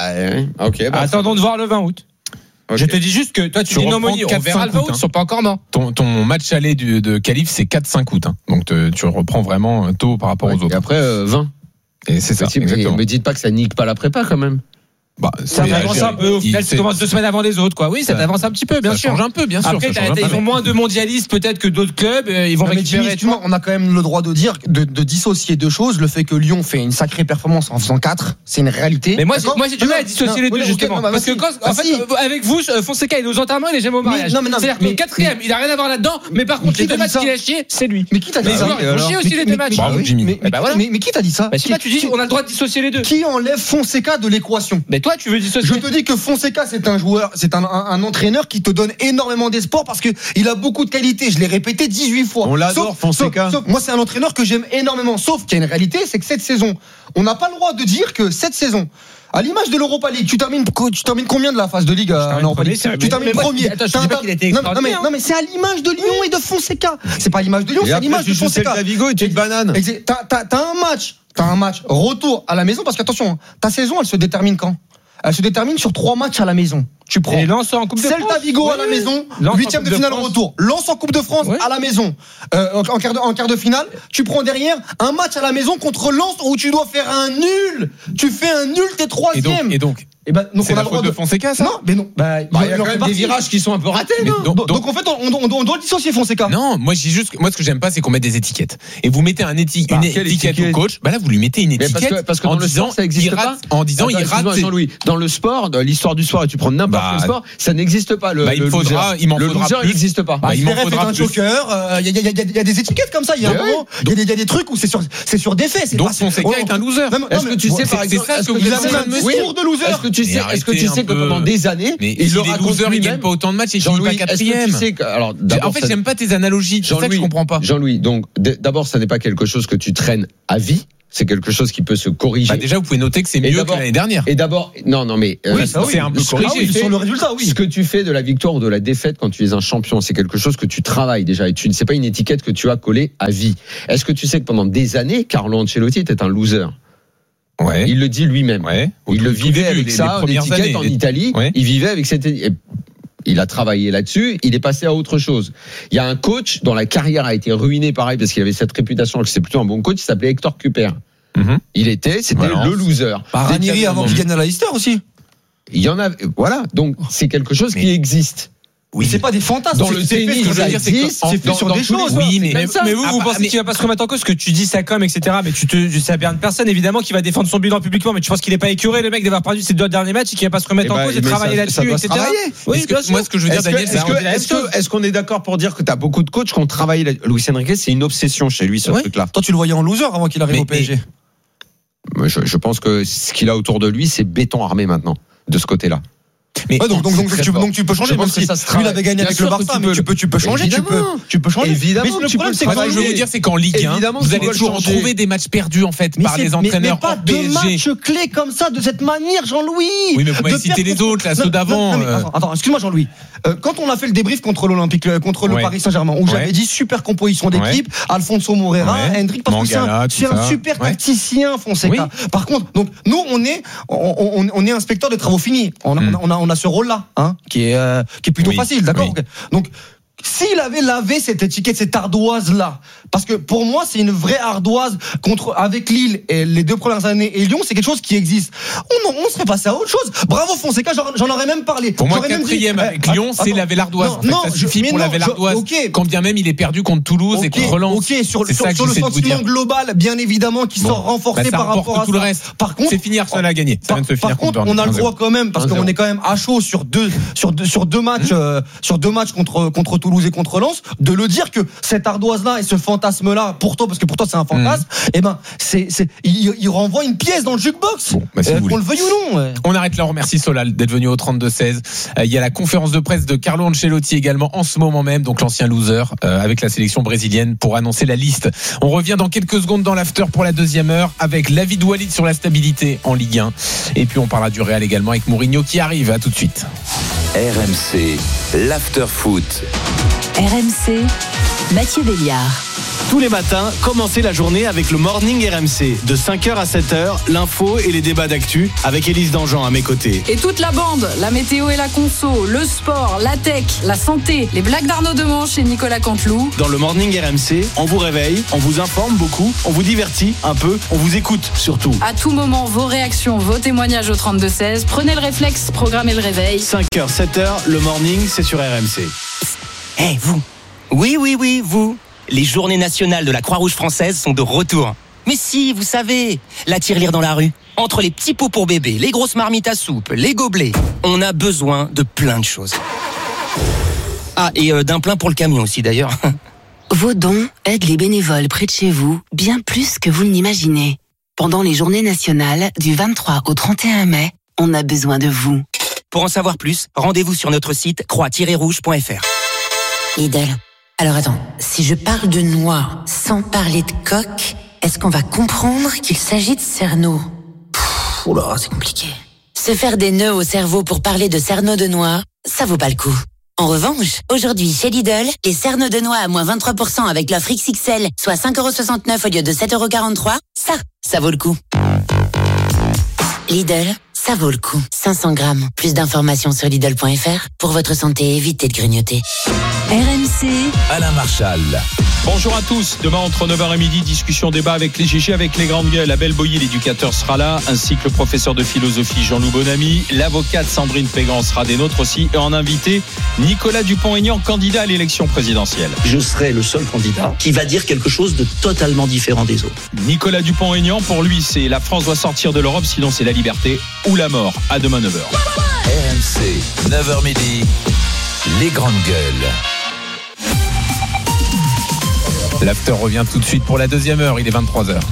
[SPEAKER 18] Ok. Attendons de voir le vingt août. Okay. Je te dis juste que toi tu, tu dis non money, on verra le vingt août, ils sont pas encore morts.
[SPEAKER 2] Ton, ton match aller du, de qualif c'est quatre cinq août, hein. Donc te, tu reprends vraiment tôt par rapport
[SPEAKER 1] ouais,
[SPEAKER 2] aux autres.
[SPEAKER 1] Et après euh, vingt.
[SPEAKER 2] Et c'est ça.
[SPEAKER 1] Mais, mais dites pas que ça nique pas la prépa quand même.
[SPEAKER 18] Bah, ça avance un peu. Au final, tu commences deux semaines avant les autres, quoi. Oui, ça t'avance un petit peu, bien
[SPEAKER 2] ça
[SPEAKER 18] sûr.
[SPEAKER 2] Ça change un peu, bien sûr.
[SPEAKER 18] Après, ils ont moins de mondialistes peut-être que d'autres clubs. Ils vont non, récupérer.
[SPEAKER 4] Jimmy, on a quand même le droit de dire, de, de dissocier deux choses. Le fait que Lyon fait une sacrée performance en faisant quatre, c'est une réalité.
[SPEAKER 18] Mais moi, j'ai, moi, j'ai du mal à dissocier les deux, justement. Parce que quand, en fait, avec vous, Fonseca, il est aux enterrements, il est jamais au mariage. C'est-à-dire que le quatrième, il a rien à voir là-dedans. Mais par contre, les deux matchs qu'il a chié, c'est lui.
[SPEAKER 4] Mais qui t'a dit ça?
[SPEAKER 18] Ils vont chier aussi les deux matchs.
[SPEAKER 4] Mais qui t'a dit ça?
[SPEAKER 18] Bah, si, tu dis, on a le droit de dissocier les deux.
[SPEAKER 4] Qui enlève Fonseca de l'équation?
[SPEAKER 18] Mais toi, tu veux dissocier.
[SPEAKER 4] Je te dis que Fonseca, c'est un joueur, c'est un, un, un entraîneur qui te donne énormément d'espoir parce que il a beaucoup de qualités. Je l'ai répété dix-huit fois.
[SPEAKER 1] On l'adore, sauf, Fonseca.
[SPEAKER 4] Sauf, sauf, moi, c'est un entraîneur que j'aime énormément. Sauf qu'il y a une réalité, c'est que cette saison, on n'a pas le droit de dire que cette saison, à l'image de l'Europa League, tu termines, tu termines combien de la phase de Ligue à l'Europa League? Tu termines premier.
[SPEAKER 18] Attends, je dis pas qu'il était
[SPEAKER 4] non, non, mais, non, mais c'est à l'image de Lyon et de Fonseca. C'est pas à l'image de Lyon, c'est à l'image de Fonseca.
[SPEAKER 1] Davigo et tu es une banane.
[SPEAKER 4] T'as, t'as, t'as un match, t'as un match retour à la maison parce qu'attention, ta saison, elle se détermine quand? Elle se détermine sur trois matchs à la maison. Tu prends
[SPEAKER 18] et Lens en Coupe de France.
[SPEAKER 4] Celta Vigo oui. à la maison, huitième de, de finale France. Retour. Lens en Coupe de France oui. à la maison. Euh, en, quart de, en quart de finale, tu prends derrière un match à la maison contre Lens où tu dois faire un nul. Tu fais un nul, t'es troisième.
[SPEAKER 2] Et donc, et donc
[SPEAKER 4] et ben, donc
[SPEAKER 2] c'est
[SPEAKER 4] on
[SPEAKER 2] la
[SPEAKER 4] a le droit
[SPEAKER 2] faute de Fonseca, ça?
[SPEAKER 4] Non, mais non. Bah,
[SPEAKER 1] bah, il y a quand même des virages qui sont un peu ratés, non
[SPEAKER 4] donc, donc, donc en fait, on, on, on doit le dissocier, Fonseca.
[SPEAKER 2] Non, moi j'ai juste, moi ce que j'aime pas, c'est qu'on mette des étiquettes. Et vous mettez un éti- bah, une étiquette au coach. Bah là, vous lui mettez une étiquette
[SPEAKER 1] parce que, parce que
[SPEAKER 2] en
[SPEAKER 1] dans
[SPEAKER 2] disant,
[SPEAKER 1] le sport, ça existe
[SPEAKER 2] il rate,
[SPEAKER 1] pas.
[SPEAKER 2] en disant, Attends, il rate.
[SPEAKER 1] Jean-Louis, dans le sport, dans l'histoire du sport, et tu prends n'importe quel sport, ça n'existe pas. Le,
[SPEAKER 2] bah, il
[SPEAKER 1] le
[SPEAKER 2] faudra,
[SPEAKER 1] loser.
[SPEAKER 2] il m'en
[SPEAKER 1] le
[SPEAKER 2] faudra
[SPEAKER 1] loser
[SPEAKER 2] plus.
[SPEAKER 1] n'existe pas.
[SPEAKER 4] Bah,
[SPEAKER 2] bah, il m'en faudra
[SPEAKER 4] un
[SPEAKER 2] plus.
[SPEAKER 4] choker. Il y, y, y, y a des étiquettes comme ça. Il y a un
[SPEAKER 1] ouais,
[SPEAKER 4] moment, il y, y, y a des trucs où c'est sur, c'est sur des faits.
[SPEAKER 2] Donc
[SPEAKER 4] pas,
[SPEAKER 2] Fonseca est un loser.
[SPEAKER 4] Même,
[SPEAKER 1] est-ce que tu sais par exemple,
[SPEAKER 2] c'est ça que vous avez
[SPEAKER 4] un discours de loser?
[SPEAKER 1] Est-ce que tu sais, est-ce que tu sais que pendant des années,
[SPEAKER 2] il le raconte lui-même, il gagne pas autant de matchs et il finit pas quatrième.
[SPEAKER 1] Alors,
[SPEAKER 2] en fait, j'aime pas tes analogies. C'est ça que je comprends pas.
[SPEAKER 1] Jean-Louis, donc d'abord, ça n'est pas quelque chose que tu traînes à vie. C'est quelque chose qui peut se corriger.
[SPEAKER 2] Bah déjà, vous pouvez noter que c'est mieux que l'année dernière.
[SPEAKER 1] Et d'abord, non, non, mais
[SPEAKER 2] oui, ça, c'est un peu corrigé
[SPEAKER 4] sur le résultat. Oui.
[SPEAKER 1] Ce que tu fais de la victoire ou de la défaite quand tu es un champion, c'est quelque chose que tu travailles déjà. Et tu, c'est pas une étiquette que tu as collée à vie. Est-ce que tu sais que pendant des années, Carlo Ancelotti était un loser?
[SPEAKER 2] Ouais.
[SPEAKER 1] Il le dit lui-même.
[SPEAKER 2] Ouais.
[SPEAKER 1] Il le vivait début, avec
[SPEAKER 2] les,
[SPEAKER 1] ça,
[SPEAKER 2] les
[SPEAKER 1] en étiquette
[SPEAKER 2] années.
[SPEAKER 1] en Italie. Ouais. Il vivait avec cette. Il a travaillé là-dessus, il est passé à autre chose. Il y a un coach dont la carrière a été ruinée, pareil, parce qu'il avait cette réputation que c'est plutôt un bon coach, il s'appelait Hector Cúper. Mm-hmm. Il était, c'était voilà. le loser.
[SPEAKER 4] Bah, Ranieri avant qu'il gagne à Leicester aussi.
[SPEAKER 1] Il y en a, voilà. Donc, c'est quelque chose mais... qui existe.
[SPEAKER 4] Oui, c'est pas des fantasmes.
[SPEAKER 1] Dans le tennis,
[SPEAKER 4] ce que je veux dire, c'est que c'est fait sur des choses.
[SPEAKER 18] Oui, mais, mais, mais vous, vous pensez mais... qu'il va pas se remettre en cause, que tu dis ça comme, et cetera. Mais tu te, c'est bien personne, évidemment, qui va défendre son bilan publiquement. Mais tu penses qu'il est pas écuré, le mec, d'avoir perdu ses deux derniers matchs et qu'il va pas se remettre en cause et travailler là-dessus, et cetera.
[SPEAKER 1] Oui, moi, ce que je veux dire, Daniel, c'est est-ce qu'on est d'accord pour dire que t'as beaucoup de coachs qui ont travaillé Luis Enrique, c'est une obsession chez lui, ce truc-là.
[SPEAKER 4] Toi, tu le voyais en loser avant qu'il arrive au P S G.
[SPEAKER 1] Je, je pense que ce qu'il a autour de lui, c'est béton armé maintenant, de ce côté-là.
[SPEAKER 4] Mais ouais, donc, donc, donc, tu, donc tu peux changer, même si lui il avait gagné avec le Barça, mais tu peux, tu peux changer, tu peux, tu peux changer.
[SPEAKER 1] Évidemment,
[SPEAKER 2] mais le problème, c'est que je veux vous dire, c'est qu'en Ligue un, vous allez toujours trouver des matchs perdus en fait par les entraîneurs
[SPEAKER 4] en P S G. Mais pas de matchs clés comme ça de cette manière, Jean-Louis.
[SPEAKER 2] Oui, mais vous m'avez cité les autres, là, ceux d'avant.
[SPEAKER 4] Attends, excuse-moi, Jean-Louis. Quand on a fait le débrief contre l'Olympique, contre le Paris Saint-Germain, où j'avais dit super composition d'équipe, Alfonso Moreira, Hendrick, parce que c'est un super tacticien, Fonseca. Par contre, donc nous, on est, on est inspecteur de travaux finis. On a, on a ce rôle-là. Hein, qui est euh, qui est plutôt oui, facile, d'accord. Oui. Donc s'il avait lavé cette étiquette, cette ardoise là, parce que pour moi c'est une vraie ardoise contre avec Lille et les deux premières années et Lyon, c'est quelque chose qui existe. On, on serait passé à autre chose. Bravo Fonseca, j'en, j'en aurais même parlé.
[SPEAKER 2] Pour moi,
[SPEAKER 4] j'aurais
[SPEAKER 2] quatrième
[SPEAKER 4] même
[SPEAKER 2] avec Lyon, c'est laver l'ardoise. Non, en fait. non, ça suffit je, pour non, laver l'ardoise. Okay. Quand bien même il est perdu contre Toulouse
[SPEAKER 4] okay,
[SPEAKER 2] et contre Lens.
[SPEAKER 4] Ok, sur, sur, sur le sentiment global, bien évidemment, qui bon. sort renforcé
[SPEAKER 2] bah,
[SPEAKER 4] par rapport à
[SPEAKER 2] tout
[SPEAKER 4] ça.
[SPEAKER 2] le reste.
[SPEAKER 4] Par contre,
[SPEAKER 2] c'est fini, Arsenal a gagné. Ça
[SPEAKER 4] par,
[SPEAKER 2] vient de se finir
[SPEAKER 4] par contre, on a le droit quand même, parce qu'on est quand même à chaud sur deux sur deux sur deux matchs sur deux matchs contre contre Toulouse et contre Lens, de le dire que cette ardoise-là et ce fantasme-là, pour toi, parce que pour toi c'est un fantasme, mmh. et ben c'est, c'est, il, il renvoie une pièce dans le jukebox. Bon, bah, si euh, qu'on le veuille ou non. Ouais.
[SPEAKER 2] On arrête là. On remercie Solal d'être venu au trente-deux seize. Euh, il y a la conférence de presse de Carlo Ancelotti également en ce moment même, donc l'ancien loser euh, avec la sélection brésilienne pour annoncer la liste. On revient dans quelques secondes dans l'after pour la deuxième heure avec l'avis de Walid sur la stabilité en Ligue un. Et puis on parlera du Real également avec Mourinho qui arrive. À tout de suite.
[SPEAKER 5] R M C, l'after foot.
[SPEAKER 15] R M C, Mathieu Béliard.
[SPEAKER 3] Tous les matins, commencez la journée avec le Morning R M C. De cinq heures à sept heures, l'info et les débats d'actu avec Élise Dangean à mes côtés.
[SPEAKER 19] Et toute la bande, la météo et la conso, le sport, la tech, la santé, les blagues d'Arnaud Demanche et Nicolas Canteloup.
[SPEAKER 3] Dans le Morning R M C, on vous réveille, on vous informe beaucoup, on vous divertit un peu, on vous écoute surtout.
[SPEAKER 19] À tout moment, vos réactions, vos témoignages au trente-deux seize. Prenez le réflexe, programmez le réveil.
[SPEAKER 3] cinq heures, sept heures, le Morning, c'est sur R M C.
[SPEAKER 13] Eh, hey, vous. Oui, oui, oui, vous. Les journées nationales de la Croix-Rouge française sont de retour. Mais si, vous savez, la tirelire dans la rue, entre les petits pots pour bébé, les grosses marmites à soupe, les gobelets, on a besoin de plein de choses. Ah, et euh, d'un plein pour le camion aussi d'ailleurs.
[SPEAKER 15] Vos dons aident les bénévoles près de chez vous bien plus que vous ne l'imaginez. Pendant les journées nationales du vingt-trois au trente et un mai, on a besoin de vous.
[SPEAKER 13] Pour en savoir plus, rendez-vous sur notre site croix tiret rouge point f r.
[SPEAKER 15] Lidl. Alors attends, si je parle de noix sans parler de coque, est-ce qu'on va comprendre qu'il s'agit de cerneau? Pff, oula, c'est compliqué. Se faire des nœuds au cerveau pour parler de cerneau de noix, ça vaut pas le coup. En revanche, aujourd'hui chez Lidl, les cerneaux de noix à moins vingt-trois pour cent avec l'offre X X L, soit cinq euros soixante-neuf au lieu de sept euros quarante-trois, ça, ça vaut le coup. Lidl, ça vaut le coup. cinq cents grammes. Plus d'informations sur Lidl point f r. Pour votre santé, évitez de grignoter. R M C,
[SPEAKER 5] Alain Marchal.
[SPEAKER 7] Bonjour à tous. Demain, entre neuf heures et midi, discussion débat avec les G G, avec les grandes gueules. Abel Boyer, l'éducateur, sera là, ainsi que le professeur de philosophie Jean-Loup Bonamy. L'avocate Sandrine Pégan sera des nôtres aussi. Et en invité, Nicolas Dupont-Aignan, candidat à l'élection présidentielle.
[SPEAKER 8] Je serai le seul candidat qui va dire quelque chose de totalement différent des autres.
[SPEAKER 7] Nicolas Dupont-Aignan, pour lui, c'est la France doit sortir de l'Europe, sinon c'est la liberté ou ou la mort. À demain neuf heures.
[SPEAKER 5] R M C, neuf heures midi, les grandes gueules.
[SPEAKER 2] L'after revient tout de suite pour la deuxième heure, il est vingt-trois heures.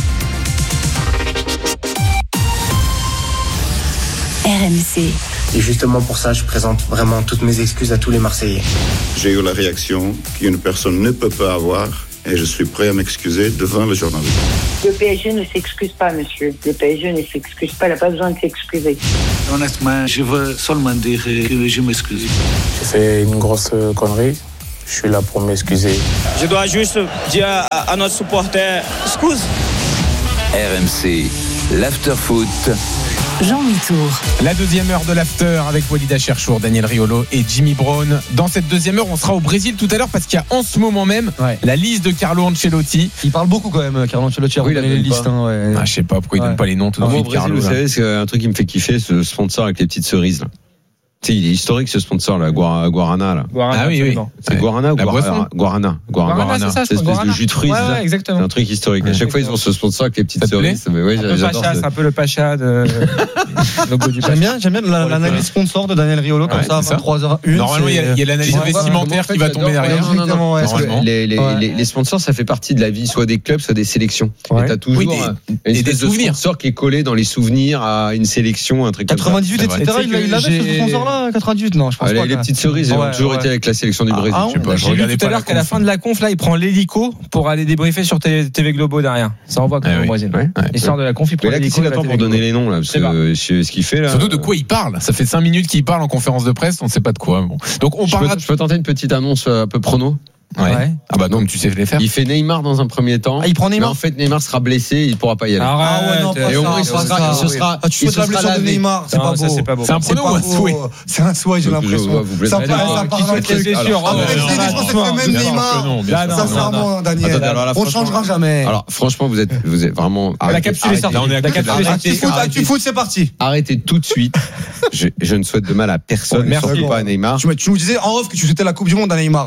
[SPEAKER 15] R M C.
[SPEAKER 12] Et justement pour ça, je présente vraiment toutes mes excuses à tous les Marseillais.
[SPEAKER 22] J'ai eu la réaction qu'une personne ne peut pas avoir et je suis prêt à m'excuser devant le journaliste.
[SPEAKER 23] Le P S G ne s'excuse pas, monsieur. Le P S G ne s'excuse pas, il n'a pas besoin de s'excuser.
[SPEAKER 24] Honnêtement, je veux seulement dire que je m'excuse.
[SPEAKER 25] J'ai fait une grosse connerie. Je suis là pour m'excuser.
[SPEAKER 26] Je dois juste dire à, à notre supporter, excuse.
[SPEAKER 5] R M C, l'after foot.
[SPEAKER 15] Jean-Louis Tour.
[SPEAKER 2] La deuxième heure de l'after avec Walid Acharchour, Daniel Riolo et Jimmy Brown. Dans cette deuxième heure, on sera au Brésil tout à l'heure parce qu'il y a en ce moment même ouais. la liste de Carlo Ancelotti.
[SPEAKER 4] Il parle beaucoup quand même, Carlo Ancelotti.
[SPEAKER 1] Oui, il a
[SPEAKER 4] les listes. Hein, ouais.
[SPEAKER 2] ah, je sais pas pourquoi il ouais. donne pas les noms tout de
[SPEAKER 1] ah,
[SPEAKER 2] suite.
[SPEAKER 1] Au Brésil,
[SPEAKER 2] Carlo,
[SPEAKER 1] vous savez, c'est un truc qui me fait kiffer, ce sponsor avec les petites cerises. Là. Tu sais, il est historique ce sponsor, là, Guar- Guarana. Là.
[SPEAKER 2] Guarana, ah oui, oui.
[SPEAKER 1] C'est ouais. Guarana ou
[SPEAKER 2] la
[SPEAKER 1] Guarana Guarana. Guarana.
[SPEAKER 2] Guarana, c'est ça,
[SPEAKER 1] c'est une espèce de jus de fruits.
[SPEAKER 4] Ouais, ouais, exactement.
[SPEAKER 1] C'est un truc historique. À chaque fois, ils ont ce sponsor avec les petites cerises.
[SPEAKER 18] Mais ouais, j'adore. C'est un peu le Pacha de logo du
[SPEAKER 4] J'aime bien, j'aime bien l'analyse sponsor de Daniel Riolo comme ça à vingt-trois heures une.
[SPEAKER 2] Normalement, il y a l'analyse vestimentaire qui va tomber derrière.
[SPEAKER 1] Les sponsors, ça fait partie de la vie, soit des clubs, soit des sélections. Et t'as toujours une espèce de sponsor qui est collé dans les souvenirs à une sélection, un truc comme ça.
[SPEAKER 4] quatre-vingt-dix-huit, et cetera. Il avait ce sponsor-là, quatre-vingt-dix-huit, non, je pense pas.
[SPEAKER 1] Les petites cerises, ils ont toujours été avec la sélection du Brésil.
[SPEAKER 18] Je sais pas. J'ai vu tout à l'heure qu'à la fin de la conf, là, il prend l'hélico pour aller débriefer sur T V Globo derrière. Ça envoie quand même au Brésil. Il sort de la conf, il prend l'hélico.
[SPEAKER 1] Il attend pour donner les noms, là, parce que ce qu'il fait là.
[SPEAKER 2] Surtout de quoi il parle. Ça fait cinq minutes qu'il parle en conférence de presse, on ne sait pas de quoi. Bon. Donc on parlera.
[SPEAKER 1] Je peux tenter une petite annonce un peu prono.
[SPEAKER 2] Ouais. ouais. Ah bah non, mais tu sais les faire.
[SPEAKER 1] Il fait Neymar dans un premier temps.
[SPEAKER 4] Ah, il prend Neymar.
[SPEAKER 1] Mais en fait, Neymar sera blessé, il pourra pas y aller.
[SPEAKER 4] Ah ouais, non, pas
[SPEAKER 1] et au moins, il se sera, ce sera.
[SPEAKER 4] Ah, tu souhaites la blessure de Neymar, c'est pas beau.
[SPEAKER 18] C'est pas beau.
[SPEAKER 2] C'est un prono ou un souhait?
[SPEAKER 4] C'est un souhait, j'ai l'impression. Ça part dans le truc. Après, c'est même Neymar. Sincèrement, Daniel, on ne changera jamais.
[SPEAKER 1] Alors, franchement, vous êtes, vous êtes vraiment.
[SPEAKER 18] La capsule est sortie. La capsule est sortie.
[SPEAKER 4] Tu foot, c'est parti.
[SPEAKER 1] Arrêtez tout de suite. Je ne souhaite de mal à personne, surtout pas à Neymar.
[SPEAKER 4] Tu nous disais en off que tu souhaitais la Coupe du Monde à Neymar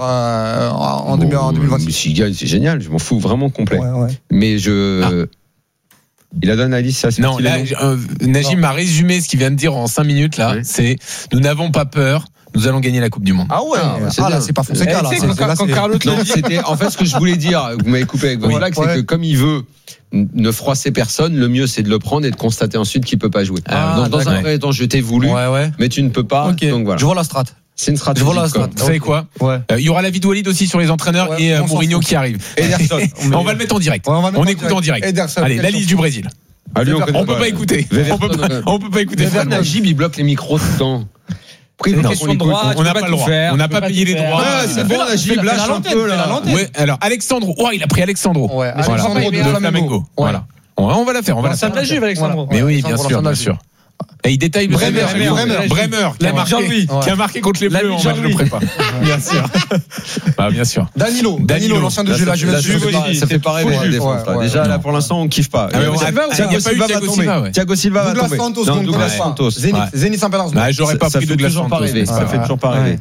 [SPEAKER 4] en deux mille vingt-six.
[SPEAKER 1] S'il gagne, c'est génial. Je m'en fous vraiment complet. Ouais, ouais. Mais je. Ah. Il a donné la liste, ça. C'est
[SPEAKER 2] non, là, euh, Najim m'a résumé ce qu'il vient de dire en cinq minutes là. Ouais. C'est nous n'avons pas peur. Nous allons gagner la Coupe du Monde.
[SPEAKER 4] Ah ouais, ah, c'est, ah, là, c'est pas Fonseca là.
[SPEAKER 18] C'est, quand, quand Carlo
[SPEAKER 1] non, c'était en fait ce que je voulais dire. Vous m'avez coupé avec votre blague, ouais. c'est que comme il veut ne froisser personne, le mieux c'est de le prendre et de constater ensuite qu'il peut pas jouer. Ah, donc, dans un premier temps, je t'ai voulu, ouais, ouais. mais tu ne peux pas. Okay. Donc voilà.
[SPEAKER 4] Je vois la strat.
[SPEAKER 1] C'est une stratégie.
[SPEAKER 2] Vous savez quoi ouais. euh, Il y aura la vie de Walid aussi sur les entraîneurs ouais, et euh, Mourinho qui arrive.
[SPEAKER 4] Ederson.
[SPEAKER 2] on, on va le mettre en direct. Ouais, on, on écoute en direct.
[SPEAKER 4] Ederson,
[SPEAKER 2] allez, la liste du Brésil.
[SPEAKER 1] Allez, on,
[SPEAKER 2] on peut pas écouter. On peut pas, on peut pas écouter.
[SPEAKER 1] Najib, il bloque les micros tout le temps.
[SPEAKER 18] C'est une question de droit,
[SPEAKER 2] on n'a pas le droit. On n'a pas payé les droits.
[SPEAKER 1] C'est bon, Najib, lâche un peu là.
[SPEAKER 2] Ouais, alors Alexandro. Oh, il a pris Alexandro.
[SPEAKER 4] Ouais, Alexandro de
[SPEAKER 2] Flamengo. Voilà. On va la faire. On va la faire.
[SPEAKER 18] Ça me la juve, Alexandro.
[SPEAKER 2] Mais oui, bien sûr, bien sûr. Et il détaille le
[SPEAKER 4] Bremer,
[SPEAKER 2] Bremer, Bremer, Bremer qui, a marqué, ouais. qui a marqué contre les Bleus en match de prépa. Bien sûr. Ah, bien sûr.
[SPEAKER 4] Danilo, Danilo, l'ancien de la Juventus.
[SPEAKER 1] Ça fait pareil pour la défense. Déjà, là, pour l'instant, on kiffe pas.
[SPEAKER 2] Thiago Silva va tomber.
[SPEAKER 1] Thiago Silva va tomber.
[SPEAKER 4] Douglas Santos. Zenit Saint-Pétersbourg.
[SPEAKER 2] J'aurais pas pris Douglas Santos.
[SPEAKER 1] Ça fait toujours pas rêver.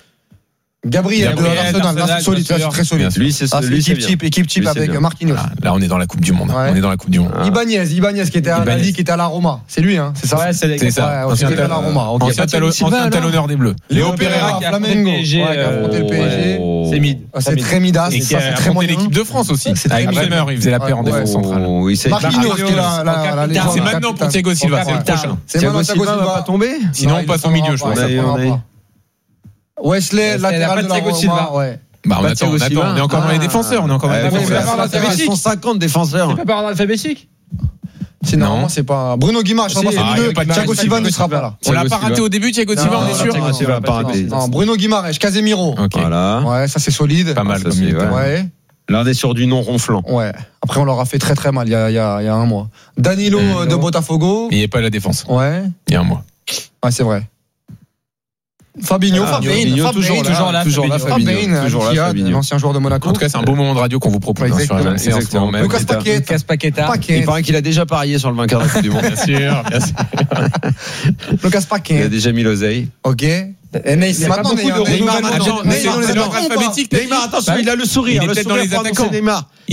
[SPEAKER 4] Gabriel, Gabriel de l'Arsenal, c'est solide, c'est très solide.
[SPEAKER 1] Lui, c'est
[SPEAKER 4] ah, lui, équipe type, équipe type avec bien. Marquinhos.
[SPEAKER 2] Ah, là, on est dans la Coupe du Monde. Ouais. On est dans la Coupe du Monde.
[SPEAKER 4] Ah. Ibanez, Ibanez qui était à la Ligue, qui était à la Roma. C'est lui, hein. C'est ça.
[SPEAKER 2] Ouais, c'est, c'est ça.
[SPEAKER 4] Ouais, ancien à la Roma.
[SPEAKER 2] Okay. Ancien, talo, ancien talonneur des Bleus.
[SPEAKER 4] Léo Pereira qui a affronté le P S G. Qui a affronté le P S G.
[SPEAKER 18] C'est mid.
[SPEAKER 4] C'est très midas.
[SPEAKER 2] Et qui a affronté l'équipe de France aussi. Avec Bremer, il faisait la paire en défense centrale.
[SPEAKER 4] Marquinhos qui est la légende.
[SPEAKER 2] C'est maintenant pour Thiago Silva. C'est le prochain.
[SPEAKER 4] Thiago Silva va
[SPEAKER 1] tomber.
[SPEAKER 2] Sinon, on passe au milieu, je pense.
[SPEAKER 4] Wesley, latéral de la Roma. Ouais.
[SPEAKER 2] Bah on attend, on attend, on est encore dans les défenseurs, on est encore dans les défenseurs.
[SPEAKER 1] Ils sont cinquante défenseurs.
[SPEAKER 18] C'est pas par ordre alphabétique.
[SPEAKER 4] C'est normalement c'est pas Bruno Guimaraes, je pense que Thiago Silva ne sera pas là.
[SPEAKER 2] On l'a pas raté au début, Thiago Silva, on est sûr.
[SPEAKER 1] Thiago Silva pas raté.
[SPEAKER 4] Non, Bruno Guimaraes, Casemiro.
[SPEAKER 1] Voilà.
[SPEAKER 4] Ouais, ça c'est solide.
[SPEAKER 2] Pas mal comme
[SPEAKER 4] ouais.
[SPEAKER 1] Là on est sur du non ronflant.
[SPEAKER 4] Ouais. Après on leur a fait très très mal il y a il y a il y a un mois. Danilo de Botafogo.
[SPEAKER 2] Il est pas à la défense.
[SPEAKER 4] Ouais.
[SPEAKER 2] Il y a un mois.
[SPEAKER 4] Ouais, c'est vrai. Fabinho,
[SPEAKER 1] ah,
[SPEAKER 4] Fabinho,
[SPEAKER 1] toujours, toujours là,
[SPEAKER 4] toujours là, Fabinho, toujours là, Fabinho, ancien joueur de Monaco.
[SPEAKER 2] En tout cas, c'est un beau moment de radio qu'on vous propose hein, sur R M C.
[SPEAKER 1] Exactement. Même.
[SPEAKER 4] Lucas Paqueta.
[SPEAKER 18] Lucas Paqueta.
[SPEAKER 1] Il paraît qu'il a déjà parié sur le vainqueur de la Coupe du Monde.
[SPEAKER 2] Bien sûr, bien sûr.
[SPEAKER 4] Lucas Paqueta.
[SPEAKER 1] Il a déjà mis l'oseille.
[SPEAKER 4] Ok.
[SPEAKER 18] Et maintenant,
[SPEAKER 4] Neymar,
[SPEAKER 2] c'est l'ordre alphabétique.
[SPEAKER 1] Neymar, attention, il a le sourire.
[SPEAKER 2] Il est peut-être dans les attaquants.
[SPEAKER 1] Neymar.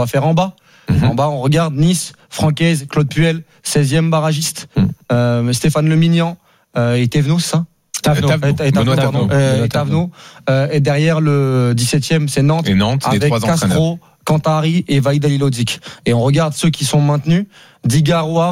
[SPEAKER 4] va faire en bas. Mmh. En bas, on regarde Nice, Francaise, Claude Puel, seizième barragiste, mmh. euh, Stéphane Lemignan euh, et Thévenot, c'est ça
[SPEAKER 2] Tavenot,
[SPEAKER 4] et Tavenot, pardon, euh, et Tavenot. Euh, et derrière le dix-septième, c'est Nantes,
[SPEAKER 2] et Nantes
[SPEAKER 4] avec Castro, Cantari et Vaïd Halilhodžić. Et on regarde ceux qui sont maintenus. Digard au Havre,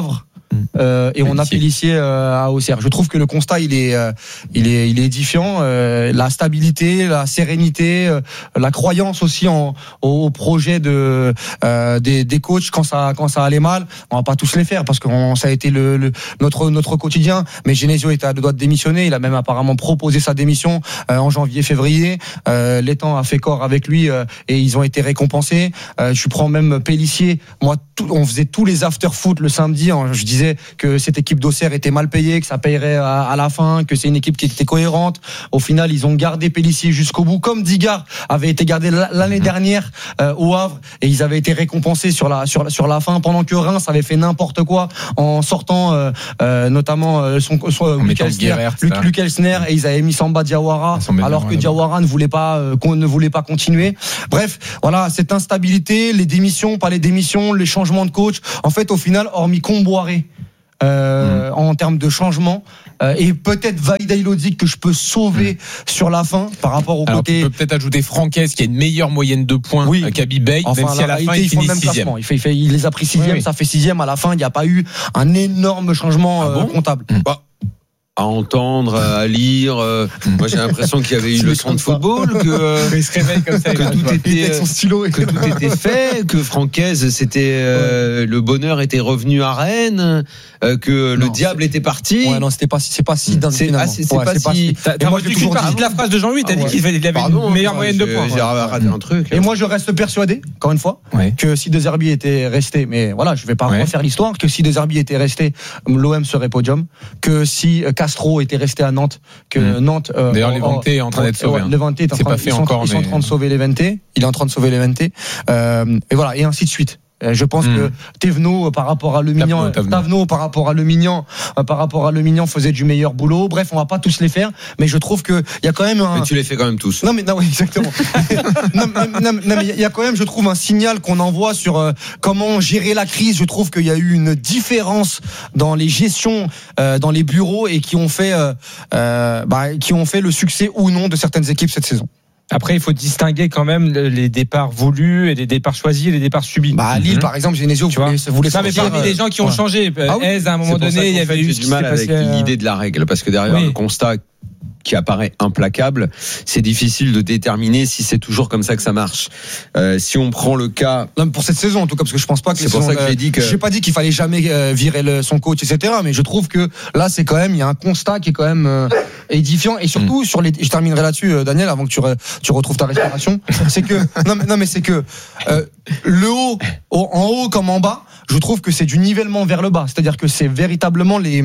[SPEAKER 4] Euh, et on a Pélissier euh, à Auxerre. Je trouve que le constat il est, euh, il est, il est édifiant. Euh, la stabilité, la sérénité, euh, la croyance aussi en, au, au projet de euh, des, des coachs quand ça, quand ça allait mal. On va pas tous les faire parce que on, ça a été le, le notre notre quotidien. Mais Genesio était à deux doigts de démissionner. Il a même apparemment proposé sa démission euh, en janvier-février. Euh, L'étang a fait corps avec lui euh, et ils ont été récompensés. Euh, je prends même Pélissier. Moi, tout, on faisait tous les after-foot le samedi. Hein, je disais que cette équipe d'Auxerre était mal payée, que ça payerait à, à la fin, que c'est une équipe qui était cohérente. Au final, ils ont gardé Pélissier jusqu'au bout, comme Digard avait été gardé l'année dernière euh, au Havre, et ils avaient été récompensés sur la sur sur la fin, pendant que Reims avait fait n'importe quoi en sortant euh, euh, notamment euh, son, son Luc Elsner, et ils avaient mis Samba Diawara, alors que Diawara ne voulait pas euh, ne voulait pas continuer. Bref, voilà, cette instabilité, les démissions, pas les démissions, les changements de coach. En fait, au final, hormis Comboiré, Euh, mmh. en termes de changement euh, et peut-être Vaïda Ilodic que je peux sauver mmh. sur la fin par rapport au
[SPEAKER 2] Alors,
[SPEAKER 4] côté.
[SPEAKER 2] Tu peux peut-être ajouter Franquès qui a une meilleure moyenne de points oui. qu'Abi Bey, enfin, même si à la fin il, il finit sixième.
[SPEAKER 4] Il, fait, il, fait, il les a pris sixième, oui, oui. ça fait sixième à la fin. Il n'y a pas eu un énorme changement ah bon euh, comptable.
[SPEAKER 1] Mmh. Bah. À entendre, à lire. Euh, moi, j'ai l'impression qu'il y avait eu le son de football, que, euh,
[SPEAKER 2] il se réveille comme ça,
[SPEAKER 1] que tout était, son stylo que tout était fait, que Francaise, c'était euh, ouais. le bonheur était revenu à Rennes, euh, que non, le diable était parti.
[SPEAKER 4] Ouais, non, c'était pas, c'est pas si. Dans
[SPEAKER 1] c'est, ah, c'est, c'est ouais, pas, c'est si.
[SPEAKER 18] T'as, t'as moi, j'ai toujours dit de la phrase de Jean-Louis. T'as ah, dit ouais. qu'il avait Pardon, une meilleure moyenne de points.
[SPEAKER 1] J'ai raté un truc.
[SPEAKER 4] Et moi, je reste persuadé, encore une fois, ouais. que si De Zerbi était resté, mais voilà, je vais pas ouais. refaire l'histoire, que si De Zerbi était resté, l'O M serait podium, que si Castro était resté à Nantes, que mmh. Nantes. Euh,
[SPEAKER 2] D'ailleurs, Levante est en train d'être sauvé.
[SPEAKER 4] Levante est en train,
[SPEAKER 2] pas fait
[SPEAKER 4] ils,
[SPEAKER 2] encore,
[SPEAKER 4] sont, mais... ils sont en train de sauver Levante. Il est en train de sauver Levante. Euh, et voilà, et ainsi de suite. Je pense mmh. que Thévenot par rapport à Lemignan, Tavenot par rapport à Lemignan, par rapport à Lemignan faisait du meilleur boulot. Bref, on va pas tous les faire, mais je trouve que il y a quand même un.
[SPEAKER 1] Mais tu les fais quand même tous.
[SPEAKER 4] Non mais non, oui, exactement. non, non, non, non, mais il y a quand même, je trouve, un signal qu'on envoie sur euh, comment gérer la crise. Je trouve qu'il y a eu une différence dans les gestions, euh, dans les bureaux, et qui ont fait, euh, euh, bah, qui ont fait le succès ou non de certaines équipes cette saison.
[SPEAKER 18] Après, il faut distinguer quand même les départs voulus et les départs choisis et les départs subis.
[SPEAKER 4] Bah, à Lille, mmh. par exemple, Genesio,
[SPEAKER 18] tu vois, vous voulez. Non, mais parmi les gens qui ont ouais. changé, ah, oui. Aise, à un moment
[SPEAKER 1] c'est
[SPEAKER 18] donné, il y avait eu
[SPEAKER 1] du mal avec l'idée de la règle, parce que derrière oui. le constat qui apparaît implacable, c'est difficile de déterminer si c'est toujours comme ça que ça marche. Euh, si on prend le cas,
[SPEAKER 4] non, mais pour cette saison en tout cas, parce que je pense pas que
[SPEAKER 1] c'est pour ça que j'ai dit que
[SPEAKER 4] j'ai pas dit qu'il fallait jamais euh, virer le, son coach, et cetera. Mais je trouve que là, c'est quand même, il y a un constat qui est quand même euh, édifiant, et surtout mmh. sur les. Je terminerai là-dessus, euh, Daniel, avant que tu re, tu retrouves ta respiration. c'est que non, mais non, mais c'est que euh, le haut, au, en haut comme en bas, je trouve que c'est du nivellement vers le bas. C'est-à-dire que c'est véritablement les.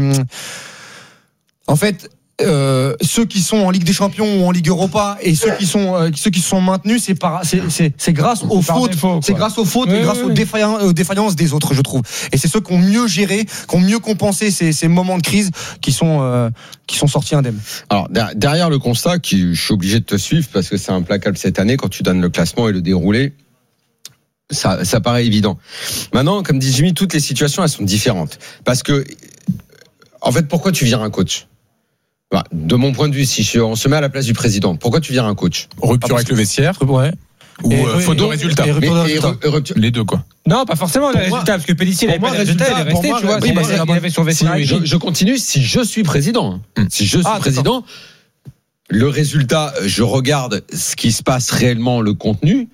[SPEAKER 4] En fait. Euh, ceux qui sont en Ligue des Champions ou en Ligue Europa, et ceux qui sont euh, ceux qui sont maintenus, c'est par c'est c'est, c'est grâce aux c'est fautes, défaut, c'est grâce aux fautes oui, et grâce oui, aux, défaillances, aux défaillances des autres, je trouve. Et c'est ceux qui ont mieux géré, qui ont mieux compensé ces, ces moments de crise, qui sont euh, qui sont sortis indemnes.
[SPEAKER 1] Alors derrière le constat, qui je suis obligé de te suivre parce que c'est implacable cette année quand tu donnes le classement et le déroulé. Ça, ça paraît évident. Maintenant, comme dit Jimmy, toutes les situations elles sont différentes parce que en fait, pourquoi tu vires un coach? De mon point de vue, si on se met à la place du président, pourquoi tu vires un coach?
[SPEAKER 2] Rupture avec le vestiaire, ouais. Ou euh, faute de résultat. Les deux, quoi.
[SPEAKER 18] Non, pas forcément le résultat, parce que Pélissier, il avait pas de résultat, il est resté, tu vois. Il avait son vestiaire.
[SPEAKER 1] Je, je continue, si je suis président, hum. si je suis ah, président, d'accord. Le résultat, je regarde ce qui se passe réellement, le contenu,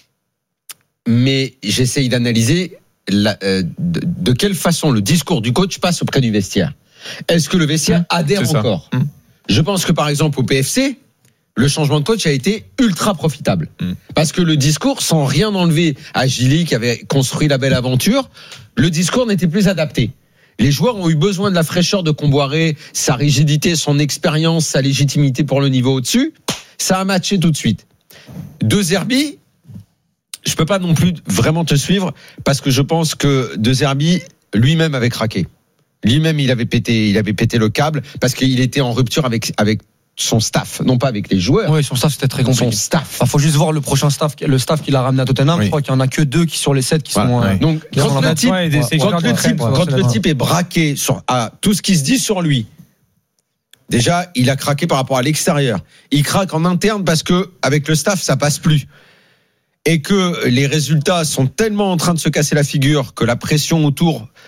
[SPEAKER 1] mais j'essaye d'analyser la, euh, de, de quelle façon le discours du coach passe auprès du vestiaire. Est-ce que le vestiaire adhère encore? mmh. Je pense que par exemple au P F C, le changement de coach a été ultra profitable. Mmh. Parce que le discours, sans rien enlever à Gilly qui avait construit la belle aventure, le discours n'était plus adapté. Les joueurs ont eu besoin de la fraîcheur de Comboiré, sa rigidité, son expérience, sa légitimité pour le niveau au-dessus. Ça a matché tout de suite. De Zerbi, je peux pas non plus vraiment te suivre parce que je pense que De Zerbi lui-même avait craqué. Lui-même, il avait pété, il avait pété le câble parce qu'il était en rupture avec avec son staff, non pas avec les joueurs.
[SPEAKER 4] Oui, son staff c'était très compliqué.
[SPEAKER 1] Son staff.
[SPEAKER 4] Il faut juste voir le prochain staff, le staff qu'il a ramené à Tottenham. Oui. Je crois qu'il y en a que deux qui sur les sept qui ouais, sont.
[SPEAKER 1] Ouais. Donc qui quand, le type, ouais, quand le type, ouais, quand le type est braqué sur à tout ce qui se dit sur lui. Déjà, il a craqué par rapport à l'extérieur. Il craque en interne parce que avec le staff, ça passe plus. Et que les résultats sont tellement en train de se casser la figure que la pression autour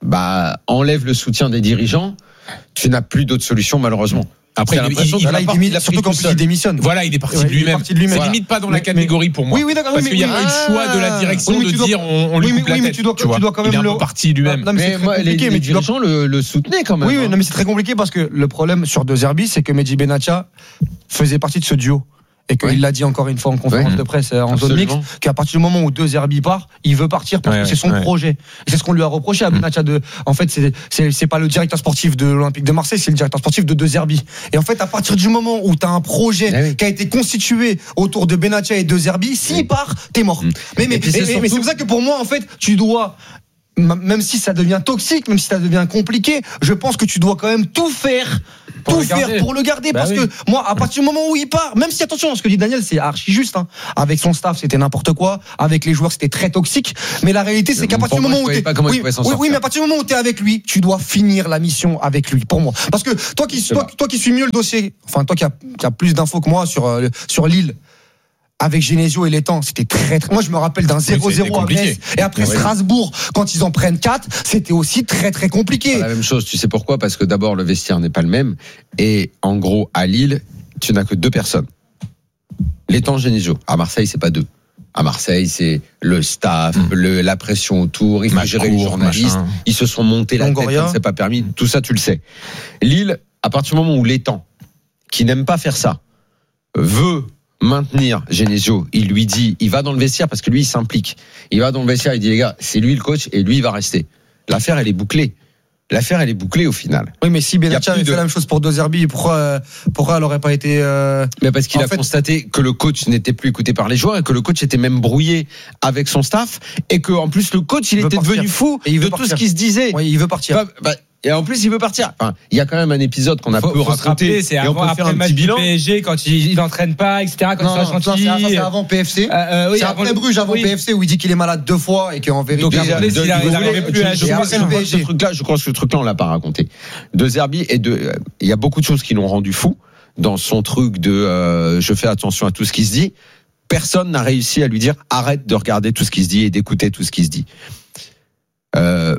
[SPEAKER 1] bah, enlève le soutien des dirigeants, tu n'as plus d'autre solution malheureusement.
[SPEAKER 2] Après, il, il, il,
[SPEAKER 4] là, il, démissionne, surtout qu'en plus il démissionne.
[SPEAKER 2] Voilà, il est parti
[SPEAKER 4] ouais,
[SPEAKER 2] de lui-même.
[SPEAKER 4] Parti de lui-même.
[SPEAKER 2] C'est
[SPEAKER 4] Voilà.
[SPEAKER 2] limite pas dans la
[SPEAKER 4] mais,
[SPEAKER 2] catégorie
[SPEAKER 4] mais,
[SPEAKER 2] pour moi.
[SPEAKER 4] Oui, oui, d'accord.
[SPEAKER 2] Parce
[SPEAKER 4] oui,
[SPEAKER 2] qu'il y a
[SPEAKER 4] oui,
[SPEAKER 2] eu le choix de la direction
[SPEAKER 4] oui,
[SPEAKER 2] de
[SPEAKER 4] dois,
[SPEAKER 2] dire on, on lui
[SPEAKER 4] oui,
[SPEAKER 2] coupe la
[SPEAKER 4] oui,
[SPEAKER 2] tête.
[SPEAKER 4] Mais tu dois,
[SPEAKER 2] tu vois.
[SPEAKER 4] tu dois quand même
[SPEAKER 2] il est
[SPEAKER 4] le
[SPEAKER 2] un peu parti de lui-même.
[SPEAKER 1] Non, mais, mais moi, les, les dirigeants dois... le, le soutenaient quand même.
[SPEAKER 4] Oui,
[SPEAKER 1] hein.
[SPEAKER 4] oui, non, mais c'est très compliqué parce que le problème sur De Zerbi, c'est que Mehdi Benatia faisait partie de ce duo. Et qu'il ouais. l'a dit encore une fois en conférence ouais. de presse en zone mixte, qu'à partir du moment où De Zerbi part, il veut partir parce ouais, que c'est son ouais. projet. Et c'est ce qu'on lui a reproché à Benatia. De, en fait, c'est, c'est, c'est pas le directeur sportif de l'Olympique de Marseille, c'est le directeur sportif de De Zerbi. Et en fait, à partir du moment où tu as un projet ouais. qui a été constitué autour de Benatia et De Zerbi, s'il ouais. part, t'es mort. Mmh. Mais, mais, mais, c'est mais, mais c'est pour ça que pour moi, en fait, tu dois. Même si ça devient toxique, même si ça devient compliqué, je pense que tu dois quand même tout faire, pour tout faire pour le garder. Bah parce oui. que moi, à partir du moment où il part, même si attention, ce que dit Daniel, c'est archi juste. Hein. Avec son staff, c'était n'importe quoi. Avec les joueurs, c'était très toxique. Mais la réalité, c'est qu'à partir du moment où t'es, oui, oui, oui, mais à partir du moment où t'es avec lui, tu dois finir la mission avec lui. Pour moi, parce que toi qui, toi, toi qui suis mieux le dossier, enfin toi qui a, qui a plus d'infos que moi sur euh, sur Lille. Avec Genesio et Létang, c'était très, très. Moi, je me rappelle d'un zéro zéro à Metz. Et après ouais. Strasbourg, quand ils en prennent quatre, c'était aussi très, très compliqué.
[SPEAKER 1] C'est la même chose. Tu sais pourquoi ? Parce que d'abord, le vestiaire n'est pas le même. Et en gros, à Lille, tu n'as que deux personnes. Létang, Genesio. À Marseille, c'est pas deux. À Marseille, c'est le staff, mmh. le, la pression autour. Il faut gérer les journalistes. Machin. Ils se sont montés la Longoria. tête, ça ne s'est pas permis. Tout ça, tu le sais. Lille, à partir du moment où Létang, qui n'aime pas faire ça, veut maintenir Genesio, il lui dit, il va dans le vestiaire parce que lui il s'implique. Il va dans le vestiaire, il dit les gars, c'est lui le coach et lui il va rester. L'affaire elle est bouclée. L'affaire elle est bouclée au final.
[SPEAKER 4] Oui, mais si Benatia avait fait de... la même chose pour De Zerbi, pourquoi pourquoi elle aurait pas été euh...
[SPEAKER 1] Mais parce qu'il
[SPEAKER 4] en
[SPEAKER 1] a
[SPEAKER 4] fait...
[SPEAKER 1] constaté que le coach n'était plus écouté par les joueurs et que le coach était même brouillé avec son staff et que en plus le coach il, il était partir. devenu fou et il de partir. tout ce qui se disait.
[SPEAKER 4] Oui, il veut partir.
[SPEAKER 1] Bah, bah, Et en plus, il veut partir. Enfin, il y a quand même un épisode qu'on a
[SPEAKER 18] faut,
[SPEAKER 1] peu
[SPEAKER 18] faut
[SPEAKER 1] raconté.
[SPEAKER 18] C'est avant, on peut faire un petit bilan. P S G quand il, il entraîne pas, et cetera. Quand
[SPEAKER 4] non,
[SPEAKER 18] il
[SPEAKER 4] non, c'est, ça, c'est avant P F C. Euh, euh, oui, c'est après le... Bruges, avant oui. P F C, où il dit qu'il est malade deux fois et qu'en vérité.
[SPEAKER 1] Donc,
[SPEAKER 4] déjà,
[SPEAKER 1] de,
[SPEAKER 18] il n'arrivait plus à jouer.
[SPEAKER 1] Ce truc-là, je crois que ce truc-là, on l'a pas raconté. De Zerbi et de, il y a beaucoup de choses qui l'ont rendu fou dans son truc de, euh, je fais attention à tout ce qui se dit. Personne n'a réussi à lui dire arrête de regarder tout ce qui se dit et d'écouter tout ce qui se dit. Euh,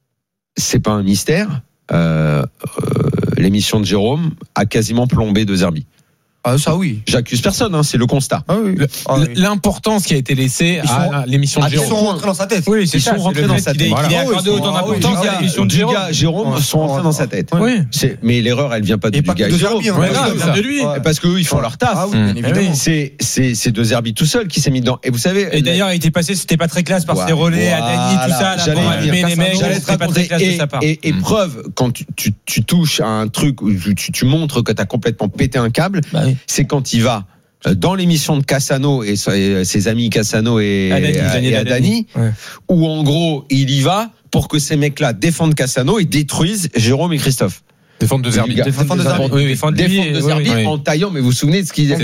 [SPEAKER 1] c'est pas un mystère. Euh, euh, l'émission de Jérôme a quasiment plombé De Zerbi.
[SPEAKER 4] Ah ça oui.
[SPEAKER 1] J'accuse personne, hein, c'est le constat.
[SPEAKER 4] Ah oui.
[SPEAKER 2] Ah oui. L'importance qui a été laissée
[SPEAKER 4] sont,
[SPEAKER 2] à l'émission de Jérôme.
[SPEAKER 4] Ils sont rentrés dans sa tête.
[SPEAKER 2] Oui, c'est
[SPEAKER 1] ils
[SPEAKER 2] ça,
[SPEAKER 1] sont rentrés dans sa tête.
[SPEAKER 18] Il est accordé autant d'importance à l'émission de Jérôme.
[SPEAKER 1] Jérôme sont rentrés dans sa tête.
[SPEAKER 2] Oui.
[SPEAKER 1] C'est, mais l'erreur, elle vient pas du gars Jérôme.
[SPEAKER 4] Elle
[SPEAKER 2] vient de lui.
[SPEAKER 1] Parce qu'eux, ils font leur taf.
[SPEAKER 4] Ah oui, bien évidemment.
[SPEAKER 1] C'est, c'est, c'est De Zerbi tout seul qui s'est mis dedans. Et vous savez.
[SPEAKER 18] Et d'ailleurs, il était passé, c'était pas très classe par ses relais à Dany, tout ça, là, pour animer les mecs. C'était pas très classe de sa part.
[SPEAKER 1] Et preuve, quand tu touches à un truc où tu montres que t'as complètement pété un câble, c'est quand il va dans l'émission de Cassano et ses amis Cassano et Adani, ouais. où en gros il y va pour que ces mecs-là défendent Cassano et détruisent Jérôme et Christophe.
[SPEAKER 2] Défendre De Zerbi.
[SPEAKER 1] Défendre De Zerbi, oui, défendre De Zerbi oui, en taillant, mais vous vous souvenez de ce qu'il disait.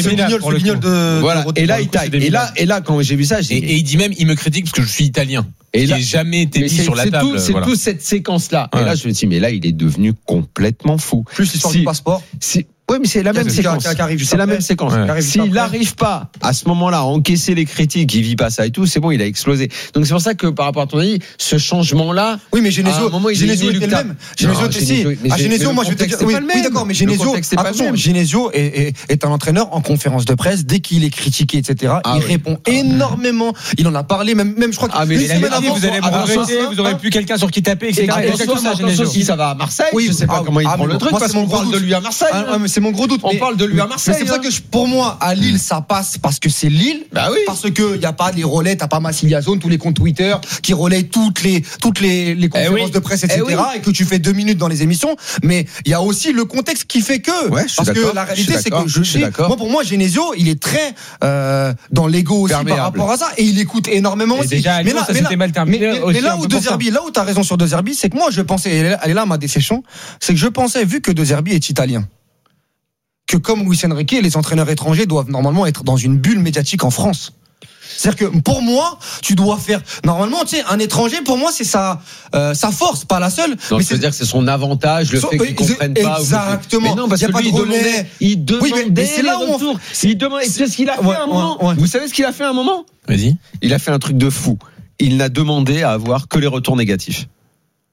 [SPEAKER 4] Le guignol de.
[SPEAKER 1] Voilà. Et là, il taille. Et là, et là, quand j'ai vu ça, j'ai.
[SPEAKER 2] Et il dit même, il me critique parce que je suis italien. Et là, qui n'a jamais été mis sur la table.
[SPEAKER 1] C'est tout cette séquence-là. Et là, je me dis, mais là, il est devenu complètement fou.
[SPEAKER 4] Plus l'histoire du passeport.
[SPEAKER 1] Oui, mais c'est la même séquence. C'est la même séquence. S'il n'arrive pas à ce moment-là à encaisser les critiques, il vit pas ça et tout, c'est bon, il a explosé. Donc c'est pour ça que par rapport à ton avis, ce changement-là.
[SPEAKER 4] Oui, mais Genesio, Genesio était le même. Genesio était si. À Genesio, moi je te dis. Oui, d'accord, mais Genesio, attention, Genesio est un entraîneur en conférence de presse. Dès qu'il est critiqué, et cetera, il répond énormément. Il en a parlé, même, même je crois
[SPEAKER 18] qu'une semaine avant. Vous allez me arrêter, vous aurez plus quelqu'un sur qui taper, et cetera.
[SPEAKER 1] Attention, si ça va à Marseille, je sais pas comment il prend le truc parce qu'on parle de lui à Marseille.
[SPEAKER 4] C'est mon gros doute.
[SPEAKER 1] On parle de lui à Marseille.
[SPEAKER 4] C'est pour ça que je, pour moi, à Lille, ça passe parce que c'est Lille.
[SPEAKER 1] Bah oui.
[SPEAKER 4] Parce que y a pas les relais, t'as pas Massilia Zone, tous les comptes Twitter qui relaient toutes les toutes les, les conférences eh oui. de presse, et cetera. Eh oui. Et que tu fais deux minutes dans les émissions. Mais il y a aussi le contexte qui fait que.
[SPEAKER 1] Ouais, je
[SPEAKER 4] parce
[SPEAKER 1] suis
[SPEAKER 4] que la réalité, c'est que je, je suis d'accord. Moi, pour moi, Genesio, il est très euh, dans l'ego aussi Perméable. Par rapport à ça, et il écoute énormément
[SPEAKER 18] et
[SPEAKER 4] aussi.
[SPEAKER 18] Déjà, mais là, ça s'était mal terminé.
[SPEAKER 4] Mais, mais, mais là où De Zerbi, là où t'as raison sur De Zerbi, c'est que moi, je pensais, elle est là ma déception, c'est que je pensais, vu que De Zerbi est italien, que comme Luis Enrique, les entraîneurs étrangers doivent normalement être dans une bulle médiatique en France. C'est-à-dire que pour moi, tu dois faire normalement, tu sais, un étranger pour moi c'est sa euh, sa force, pas la seule.
[SPEAKER 1] Non,
[SPEAKER 4] mais
[SPEAKER 1] c'est-à-dire que c'est son avantage, le
[SPEAKER 4] so,
[SPEAKER 1] fait qu'ils comprennent pas.
[SPEAKER 4] Exactement.
[SPEAKER 1] Mais non, parce que lui, il demandait, il demandait. Oui, mais, mais c'est là où on. Il demandait. C'est ce qu'il a fait ouais, à un moment. Ouais. Vous savez ce qu'il a fait à un moment ?
[SPEAKER 2] Vas-y.
[SPEAKER 1] Il a fait un truc de fou. Il n'a demandé à avoir que les retours négatifs.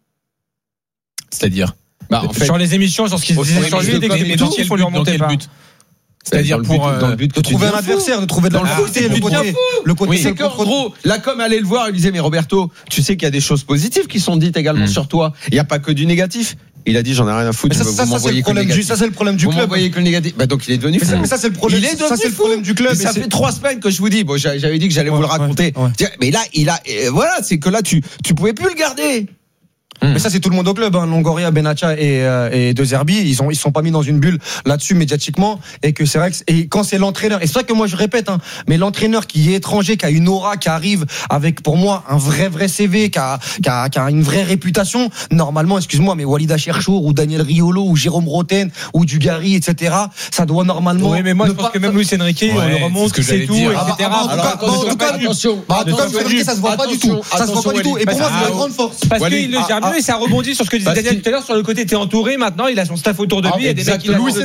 [SPEAKER 2] C'est-à-dire
[SPEAKER 18] bah, en fait, sur les émissions, sur ce qu'ils disaient sur lui, dès que les il faut lui remonter pas.
[SPEAKER 2] C'est-à-dire pour
[SPEAKER 1] dans le but
[SPEAKER 4] de trouver un adversaire, de trouver de la
[SPEAKER 1] côté, le côté, le côté. C'est qu'en gros, la com allait le voir, il disait mais Roberto, tu sais qu'il y a des choses positives qui sont dites également sur toi. Il n'y a pas que du négatif. Il a dit j'en ai rien à foutre.
[SPEAKER 4] Ça, ça, ça, c'est le problème du, ça c'est le problème du
[SPEAKER 1] vous
[SPEAKER 4] club.
[SPEAKER 1] Vous que le négatif. Bah donc il est devenu fou.
[SPEAKER 4] Mais ça c'est le problème.
[SPEAKER 1] Il est devenu
[SPEAKER 4] ça c'est le problème du club.
[SPEAKER 1] Mais ça fait trois semaines que je vous dis. Bon, j'avais dit que j'allais ouais, vous le raconter. Ouais, ouais. Mais là, il a. Voilà, c'est que là, tu tu pouvais plus le garder.
[SPEAKER 4] Mmh. Mais ça c'est tout le monde au club, hein. Longoria, Benatia et, euh, et De Zerbi, ils ont ils sont pas mis dans une bulle là-dessus médiatiquement et que c'est vrai que et quand c'est l'entraîneur et c'est vrai que moi je répète, hein, mais l'entraîneur qui est étranger, qui a une aura, qui arrive avec pour moi un vrai vrai C V, qui a qui a, qui a une vraie réputation, normalement, excuse-moi, mais Walid Cherchour ou Daniel Riolo ou Jérôme Roten ou Dugarry, et cetera. Ça doit normalement.
[SPEAKER 18] Oui, mais moi je pense pas... que même Luis Enrique, ouais, on le remonte, que c'est tout, et cetera.
[SPEAKER 4] En tout cas, attention, ça se voit pas du tout, ça se voit pas du tout. Et pour moi c'est une grande force
[SPEAKER 18] parce qu'il le gère mieux et ça rebondit sur ce que disait Daniel tout à l'heure sur le côté. T'es entouré maintenant, il a son staff autour de lui, il y a des mecs qui
[SPEAKER 1] Luis